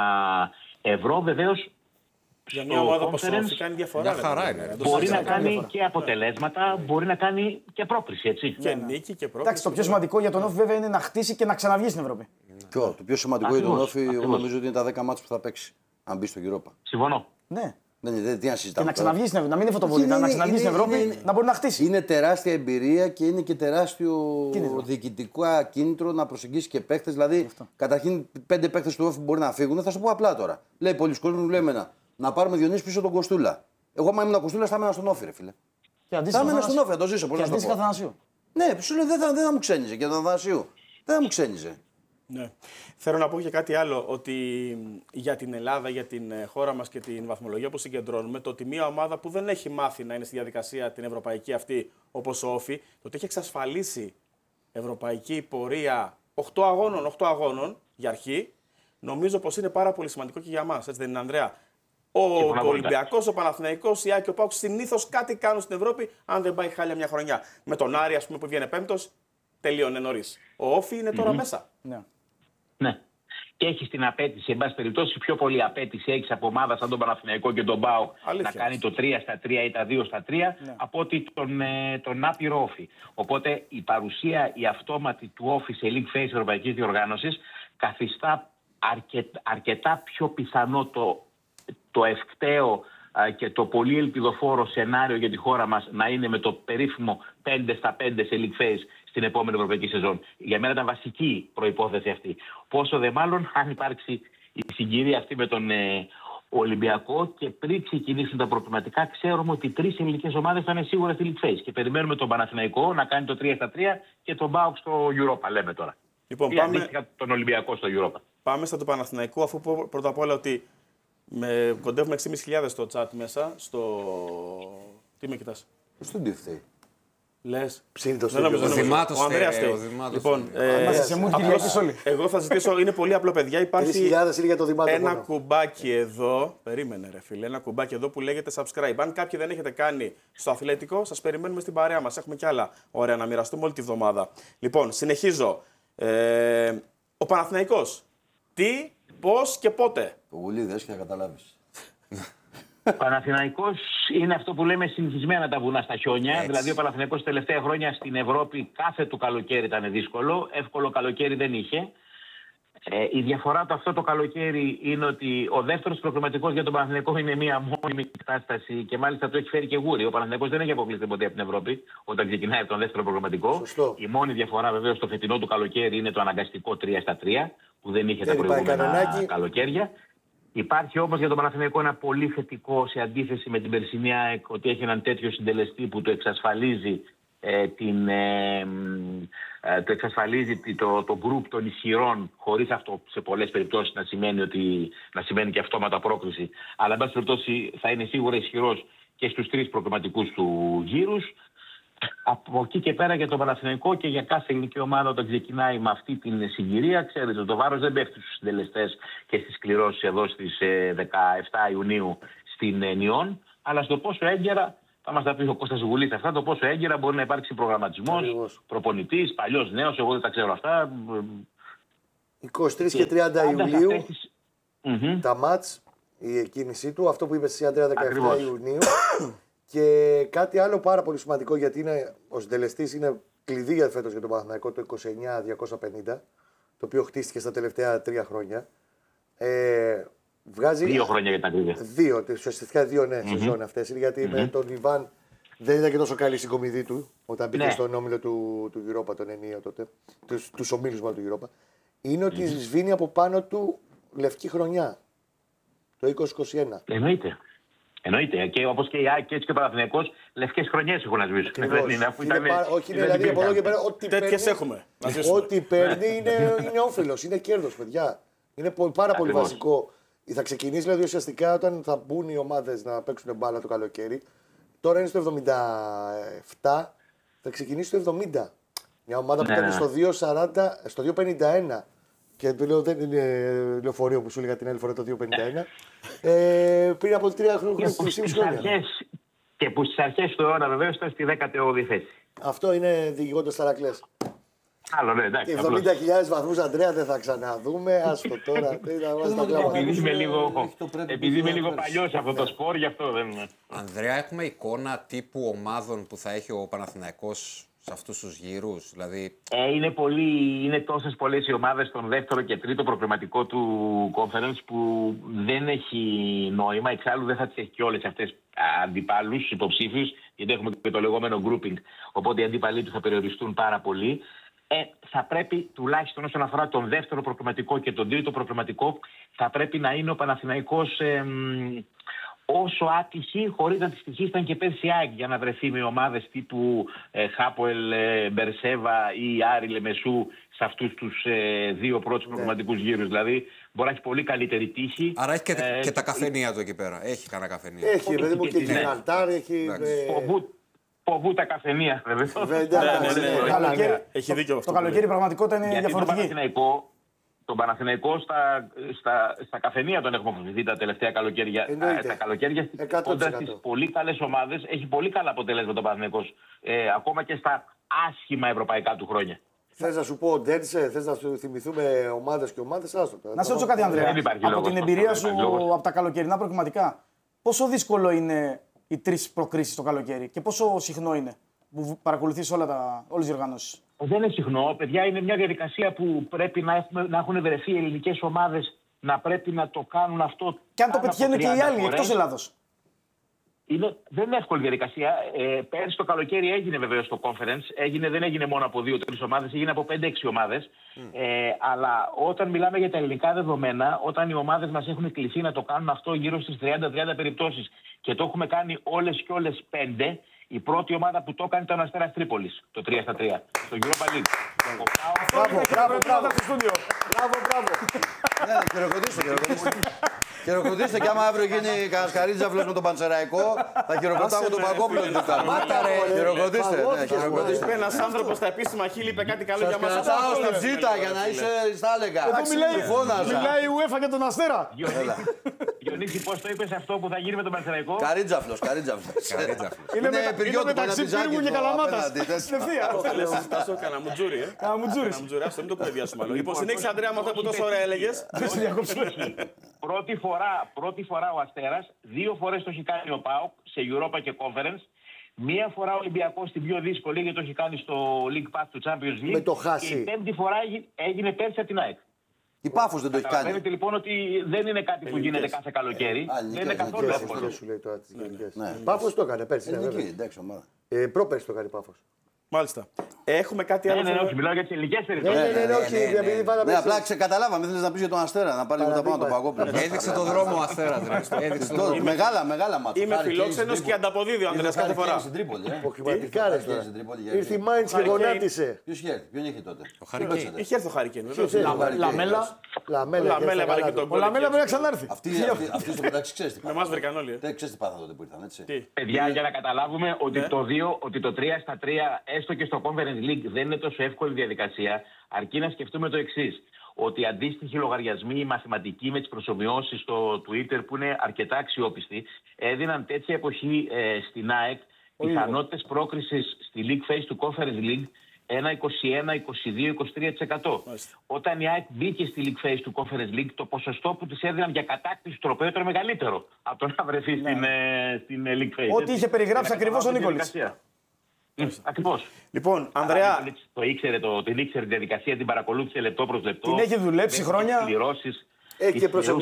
ευρώ. Βεβαίως, για μια ομάδα που κάνει διαφορά. Χαρά είναι. Μπορεί να κάνει διαφορά. Και αποτελέσματα, μπορεί να κάνει και πρόκριση. Έτσι. Και νίκη και πρόκριση. Εντάξει, το πιο σημαντικό για τον Όφη βέβαια είναι να χτίσει και να ξαναβγεί στην Ευρώπη. Ποιο, το πιο σημαντικό για τον Όφη, εγώ νομίζω ότι είναι τα δέκα μάτς που θα παίξει. Αν μπει στο Europa. Συμφωνώ. Ναι. Δεν, δεν, τι να συζητάμε. Και να ξαναβγεί στην Ευρώπη, να μην είναι φωτοβολίδα, να ξαναβγεί στην Ευρώπη, είναι, να μπορεί να χτίσει. Είναι τεράστια εμπειρία και είναι και τεράστιο κίνητρο. Διοικητικό κίνητρο να προσεγγίσει και παίχτες. Δηλαδή, αυτό. Καταρχήν, πέντε παίχτες του Όφη μπορεί να φύγουν. Θα σου πω απλά τώρα. Λέει πολλοί κόσμοι, λέει εμένα, να πάρουμε Διονύση πίσω τον Κοστούλα. Εγώ, άμα ήμουν Κοστούλα, θα έμενα στον Όφη, ρε φίλε. Θα έμενα στον Όφη, θα το ζήσω. Πώ να το πω. Ναι, σου λέω δεν θα, δεν θα μου ξένιζε και τον Αθανασίου. Δεν θα μου ξένιζε. Ναι. Θέλω να πω και κάτι άλλο, ότι για την Ελλάδα, για την χώρα μας και την βαθμολογία που συγκεντρώνουμε, το ότι μια ομάδα που δεν έχει μάθει να είναι στη διαδικασία την ευρωπαϊκή αυτή, όπως ο Όφη, το ότι έχει εξασφαλίσει ευρωπαϊκή πορεία οκτώ αγώνων, οκτώ αγώνων για αρχή, νομίζω πως είναι πάρα πολύ σημαντικό και για μας, έτσι δεν είναι, Ανδρέα? Ο Ολυμπιακός, ο Παναθηναϊκός, η Άκη, ο ΠΑΟΚ συνήθως κάτι κάνουν στην Ευρώπη, αν δεν πάει χάλια μια χρονιά. Με τον Άρη, ας πούμε, που βγαίνει πέμπτος, τελείωνε νωρίς. Ο Όφη είναι τώρα mm-hmm. μέσα. Ναι. Ναι. Και έχει την απέτηση, εν πάση περιπτώσει, πιο πολύ απέτηση έχει από ομάδα σαν τον Παναθηναϊκό και τον ΠΑΟΚ να κάνει το τρία στα τρία ή τα δύο στα τρία ναι. από ότι τον, ε, τον άπειρο Όφη. Οπότε η παρουσία, η αυτόματη του Όφη σε League Phase Ευρωπαϊκής Διοργάνωσης καθιστά αρκε, αρκετά πιο πιθανό το, το ευκταίο α, και το πολύ ελπιδοφόρο σενάριο για τη χώρα μας να είναι με το περίφημο πέντε στα πέντε σε League Phase στην επόμενη ευρωπαϊκή σεζόν. Για μένα ήταν βασική προϋπόθεση αυτή. Πόσο δε μάλλον αν υπάρξει η συγκυρία αυτή με τον ε, Ολυμπιακό και πριν ξεκινήσουν τα προβληματικά, ξέρουμε ότι τρεις ελληνικές ομάδες θα είναι σίγουρα στη League Phase. Και περιμένουμε τον Παναθηναϊκό να κάνει το τρία στα τρία και τον ΠΑΟΚ στο Europa, λέμε τώρα. Λοιπόν, ή πάμε... αντίστοιχα τον Ολυμπιακό στο Europa. Πάμε στα του Παναθηναϊκού, αφού πω πρώτα απ' όλα ότι με... κοντεύουμε έξι χιλιάδες πεντακόσιες στο chat μέσα. Στο. Τι με κοιτάς? Στο ντύφτη. Λες. Ψήνει Δεν νομίζω. Ο Ανδρέας θέλει. Λοιπόν, εγώ θα ζητήσω, είναι πολύ απλό, παιδιά. Υπάρχει ένα κουμπάκι εδώ. Περίμενε, ρε φίλε. Ένα κουμπάκι εδώ που λέγεται subscribe. Αν κάποιοι δεν έχετε κάνει στο αθλητικό, σας περιμένουμε στην παρέα μας. Έχουμε κι άλλα ωραία να μοιραστούμε όλη τη βδομάδα. Λοιπόν, συνεχίζω. Ε, ο Παναθηναϊκός. Τι, πώς και πότε? Το γουλί δες και θα καταλάβεις. Ο Παναθηναϊκός είναι αυτό που λέμε συνηθισμένα τα βουνά στα χιόνια. Έτσι. Δηλαδή, ο Παναθηναϊκός τα τελευταία χρόνια στην Ευρώπη κάθε του καλοκαίρι ήταν δύσκολο. Εύκολο καλοκαίρι δεν είχε. Ε, η διαφορά του αυτό το καλοκαίρι είναι ότι ο δεύτερος προκριματικός για τον Παναθηναϊκό είναι μια μόνιμη κατάσταση και μάλιστα το έχει φέρει και γούρι. Ο Παναθηναϊκός δεν έχει αποκλειστεί ποτέ από την Ευρώπη όταν ξεκινάει από τον δεύτερο προκριματικό. Σωστό. Η μόνη διαφορά βεβαίως στο φετινό του καλοκαίρι είναι το αναγκαστικό τρία στα τρία που δεν είχε δεν τα προηγούμενα καλοκαίρια. Υπάρχει όμως για τον Παναθηναϊκό ένα πολύ θετικό σε αντίθεση με την περσινή ΑΕΚ ότι έχει έναν τέτοιο συντελεστή που του εξασφαλίζει, ε, την, ε, ε, το, εξασφαλίζει το, το γκρουπ των ισχυρών, χωρίς αυτό σε πολλές περιπτώσεις να σημαίνει, ότι, να σημαίνει και αυτόματα πρόκριση. Αλλά εν πάση περιπτώσει θα είναι σίγουρα ισχυρός και στους τρεις προκριματικούς του γύρους. Από εκεί και πέρα για τον Παναθηναϊκό και για κάθε ελληνική ομάδα όταν ξεκινάει με αυτή την συγκυρία, ξέρετε, το βάρος δεν πέφτει στους συντελεστές και στις κληρώσεις εδώ στις δεκαεφτά Ιουνίου στην Νιόν, αλλά στο πόσο έγκαιρα, θα μας τα πει ο Κώστας Γουλής αυτά, το πόσο έγκαιρα μπορεί να υπάρξει προγραμματισμός, προπονητής, παλιός, νέος, εγώ δεν τα ξέρω αυτά. είκοσι τρεις και τριάντα Ιουλίου τις... τα μάτς, η εκκίνησή του, αυτό που είπε εσύ Αντρέα δεκαεφτά Ιουνίου. Και κάτι άλλο πάρα πολύ σημαντικό, γιατί είναι, ο συντελεστής είναι κλειδί για φέτος για τον Παναθηναϊκό, το είκοσι εννιά διακόσια πενήντα, το οποίο χτίστηκε στα τελευταία τρία χρόνια. Ε, βγάζει... Δύο χρόνια για τα κλειδιά. Δύο, ουσιαστικά δύο ναι, mm-hmm. σεζόν αυτές, γιατί mm-hmm. με τον Ιβάν δεν ήταν και τόσο καλή στην κομιδή του, όταν μπήκε ναι. στον όμιλο του, του Europa, τον ενίο τότε, τους, τους ομίλους μάλλον του Europa. Είναι ότι mm-hmm. σβήνει από πάνω του λευκή χρονιά, το είκοσι είκοσι ένα. Εννοείται. Εννοείται. Και όπως και η ΑΕΚ και έτσι και ο Παναθηναϊκός, λευκές χρονιές έχουν να σβήσουν. Όχι, δηλαδή από εδώ και πέρα, ό,τι τέτοιες έχουμε. Ό,τι παίρνει είναι όφελος, είναι κέρδος, παιδιά. Είναι πάρα πολύ Ακριβώς. βασικό. Θα ξεκινήσει δηλαδή ουσιαστικά όταν θα μπουν οι ομάδες να παίξουν μπάλα το καλοκαίρι. Τώρα είναι στο εβδομήντα επτά, θα ξεκινήσει στο εβδομήντα. Μια ομάδα που Ναι, ήταν ναι. στο δύο σαράντα, στο δύο πενήντα ένα. Και του λέω δεν είναι λεωφορείο που σου έλεγα την άλλη φορά το δύο πενήντα ένα. ε, πριν από τρία χρόνια, Και που είκοσι στις χρόνια. αρχές, και που στις αρχές του αιώνα βεβαίως ήταν στη δέκατη όγδοη θέση. Αυτό είναι διηγώντας ταρακλές. Άλλο, ναι, εντάξει. απλώς. εβδομήντα χιλιάδες βαθμούς, Αντρέα, δεν θα ξαναδούμε. Άστο τώρα. Τι να βάζει τα κλάματα. Επειδή είμαι λίγο, έχει το πρέπει επειδή είμαι να λίγο πέρσι. παλιός σε αυτό το σπορ, γι' αυτό δεν είναι. Ανδρέα, έχουμε εικόνα τύπου ομάδων που θα έχει ο Παναθηναϊκός σε αυτούς τους γύρους. Δηλαδή, Ε, είναι, πολύ, είναι τόσες πολλές οι ομάδες στον δεύτερο και τρίτο προκριματικό του conference που δεν έχει νόημα. Εξάλλου δεν θα τις έχει και όλες αυτές αντιπάλους, υποψήφιους, γιατί έχουμε και το λεγόμενο grouping. Οπότε οι αντίπαλοι του θα περιοριστούν πάρα πολύ. Ε, θα πρέπει τουλάχιστον όσον αφορά τον δεύτερο προκριματικό και τον τρίτο προκριματικό, θα πρέπει να είναι ο Παναθηναϊκός ε, μ, όσο άτυχη, χωρίς να τη στοιχίσταν και πέρσι η ΑΕΚ για να βρεθεί με ομάδες τύπου ε, Χάποελ, ε, Μπερσέβα ή Άρη Λεμεσού σε αυτούς τους ε, δύο πρώτους προκριματικούς γύρους. Δηλαδή μπορεί να έχει πολύ καλύτερη τύχη. άρα έχει και, Ε, και τα καφενεία του εκεί πέρα. Έχει κανένα καφενεία. Έχει, παιδί μου, και Ναι. Γιβραλτάρ, έχει. ε, Φοβού, φοβού τα καφενεία, βέβαια. Βέβαια, Ναι, ναι, ναι. Το ναι, καλοκαίρι- ναι, έχει δίκιο αυτό Το που λέει. καλοκαίρι η πραγματικότητα είναι Γιατί τον διαφορετική. Παναθηναϊκό, τον Παναθηναϊκό στα, στα, στα καφενεία τον έχουμε φοβηθεί τα τελευταία καλοκαίρια. Εννοείται. Τα καλοκαίρια εκατό τοις κοντά εκατό. στις πολύ καλές ομάδες έχει πολύ καλά αποτελέσματα ο Παναθηναϊκός. Ε, ακόμα και στα άσχημα ευρωπαϊκά του χρόνια. Θες να σου πω Ντένσε, θες να σου θυμηθούμε ομάδες και ομάδες, άστο. Να σε ρωτήσω κάτι, Ανδρέα. Δεν υπάρχει Από λόγος. την εμπειρία Δεν σου υπάρχει λόγος. από τα καλοκαιρινά προκριματικά, πόσο δύσκολο είναι οι τρεις προκρίσεις το καλοκαίρι και πόσο συχνό είναι που παρακολουθείς όλα τα, όλες τις διοργανώσεις. Δεν είναι συχνό. Παιδιά, είναι μια διαδικασία που πρέπει να, έχουμε, να έχουν βρεθεί ελληνικές ομάδες να πρέπει να το κάνουν αυτό. Και αν το πάνω από πετυχαίνουν και οι τριάντα άλλοι φορές. εκτός Ελλάδος. Είναι, δεν είναι εύκολη διαδικασία. Ε, πέρσι το καλοκαίρι έγινε βεβαίως το conference. Έγινε, δεν έγινε μόνο από δύο-τρεις ομάδες, έγινε από πέντε-έξι ομάδες. Mm. Ε, αλλά όταν μιλάμε για τα ελληνικά δεδομένα, όταν οι ομάδες μας έχουν κληθεί να το κάνουν αυτό γύρω στις τριάντα τριάντα περιπτώσεις και το έχουμε κάνει όλες και όλες πέντε, η πρώτη ομάδα που το έκανε ήταν ο Αστέρας Τρίπολης, το τρία στα τρία, στο Europa League. Ο ΠΑΟΚ- Μπράβο, μπράβο, μπράβο. στούντιο. Μπράβο, μπράβο. Ναι, ναι, χειροκροτήστε, χειροκροτήστε. Χειροκροτήστε και άμα αύριο γίνει Καρασκαρίτζαυλος με τον Πανσεραϊκό, θα χειροκροτάμε τον Παγκόπουλο και το κάνουμε. Χειροκροτήστε, ναι, χειροκροτήστε. Είπε ένας άνθρωπος στα επίσημα χείλη, είπε κάτι καλό για μας. Κρατάω στην ψήτα για να είσαι στα έλεγα. μιλάει, Φώναζα. μιλάει η UEFA για τον Αστέρα. Διονύση, πώς το είπες αυτό που θα γίνει με τον Πανσεραϊκό? Καρίτζαφλος, καρίτζαφλος. Είναι, μετα... είναι πυριότυπο, μεταξύ ένα Πύργου και μπιζάκι Καλαμάτας. απέναντι, τέτοιο. Ευθεία. Τάσο, κανένα μουτζούρι, ε. Κάνα μουτζούρις. Κανένα μουτζούρι, άστο, μην το κουβεντιάσουμε άλλο. Λοιπόν, συνέχισε, Ανδρέα, με αυτά που τόσο ωραία έλεγες. Δεν σε διακόψω. Πρώτη φορά, πρώτη φορά ο Αστέρας, δύο φορές το έχει κάνει ο ΠΑΟΚ σε Europa και Conference. Μία φορά ο Ολυμπιακός στην πιο δύσκολη, γιατί το έχει κάνει στο League Pass του Champions League. Με το χάσει. Και η πέμπτη φορά έγι- έγινε πέρσι από την ΑΕΚ. Η Πάφος δεν το έχει κάνει. Καταλαβαίνετε λοιπόν ότι δεν είναι κάτι που γίνεται κάθε καλοκαίρι. Α, Δεν είναι ελληνικές, καθόλου Γενικές, εύκολο. αυτές σου λέει τώρα τις γενικές. Ναι. Πάφος το έκανε πέρσι, ναι, Ελληνική, βέβαια. εντάξει ομάδα. Ε, Πρόπερσι το έκανε Πάφος. Μάλιστα. Έχουμε κάτι Ναι, άλλο. ναι, ναι, που- όχι, μιλάω για τις ελληνικές Ναι, περιπτώσεις. ναι, ναι, ναι, όχι, επειδή βάλαμε. Ναι, απλά ξεκαταλάβαμε, θέλεις να πεις για τον Αστέρα, να πάρει μετά πάνω τον Παγκόπουλο. Έδειξε το δρόμο ο Αστέρας. ρε. Έδειξε το δρόμο. Μεγάλα, μεγάλα μάτια. Είμαι φιλόξενος και ανταποδίδει ο Ανδρέας κάθε φορά. Στην Τρίπολη, ε. Αποκριματικά ρε τώρα. στην Τρίπολη, για Ήρθε η εκεί. Μάιντς και Χαρικέιν. γονάτισε. Ποιος είχε έρθει, ποιον είχε τότε. Ο Χαρικέιν. Είχε έρθει ο Χαρικέιν, βεβαίως. Λαμέλα. Λαμέλα, Λαμέλα έβαλε και τον Ο γκολ. Λαμέλα πρέπει να ξανάρθει. Αυτή, αυτή, αυτή στο μεταξύ ξέρεις τι Με πάθανε. εμάς βρήκαν όλοι. ε. Δεν ξέρεις τι πάθανε τότε που ήρθαν, έτσι. Τι. Παιδιά, για να καταλάβουμε ότι, Ναι. το δύο, ότι το τρία στα τρία, έστω και στο Conference League, δεν είναι τόσο εύκολη διαδικασία, αρκεί να σκεφτούμε το εξής. Ότι αντίστοιχοι λογαριασμοί, οι μαθηματικοί με τις προσομοιώσεις στο Twitter, που είναι αρκετά αξιόπιστοι, έδιναν τέτοια εποχή ε, στην ΑΕΚ πιθανότητες πρόκρισης στη League Phase του Conference League ένα είκοσι ένα, είκοσι δύο, είκοσι τρία τοις εκατό. Όταν η ΑΕΚ μπήκε στη League Phase του Conference League, το ποσοστό που της έδιναν για κατάκτηση του τροπαίου ήταν μεγαλύτερο από το να βρεθεί στην, ε, στην ε, League Phase. Ό,τι έτσι. είχε περιγράψει Για να ακριβώς ο καταλάβουμε τη Νίκολης. διαδικασία. Μμ, ακριβώς. Λοιπόν, Ανδρέα, Άρα, το ήξερε, το, την ήξερε τη διαδικασία, την παρακολούθησε λεπτό προς λεπτό. Την έχει δουλέψει Δεν χρόνια. είχε πληρώσεις. Έχει και Ισχυρούς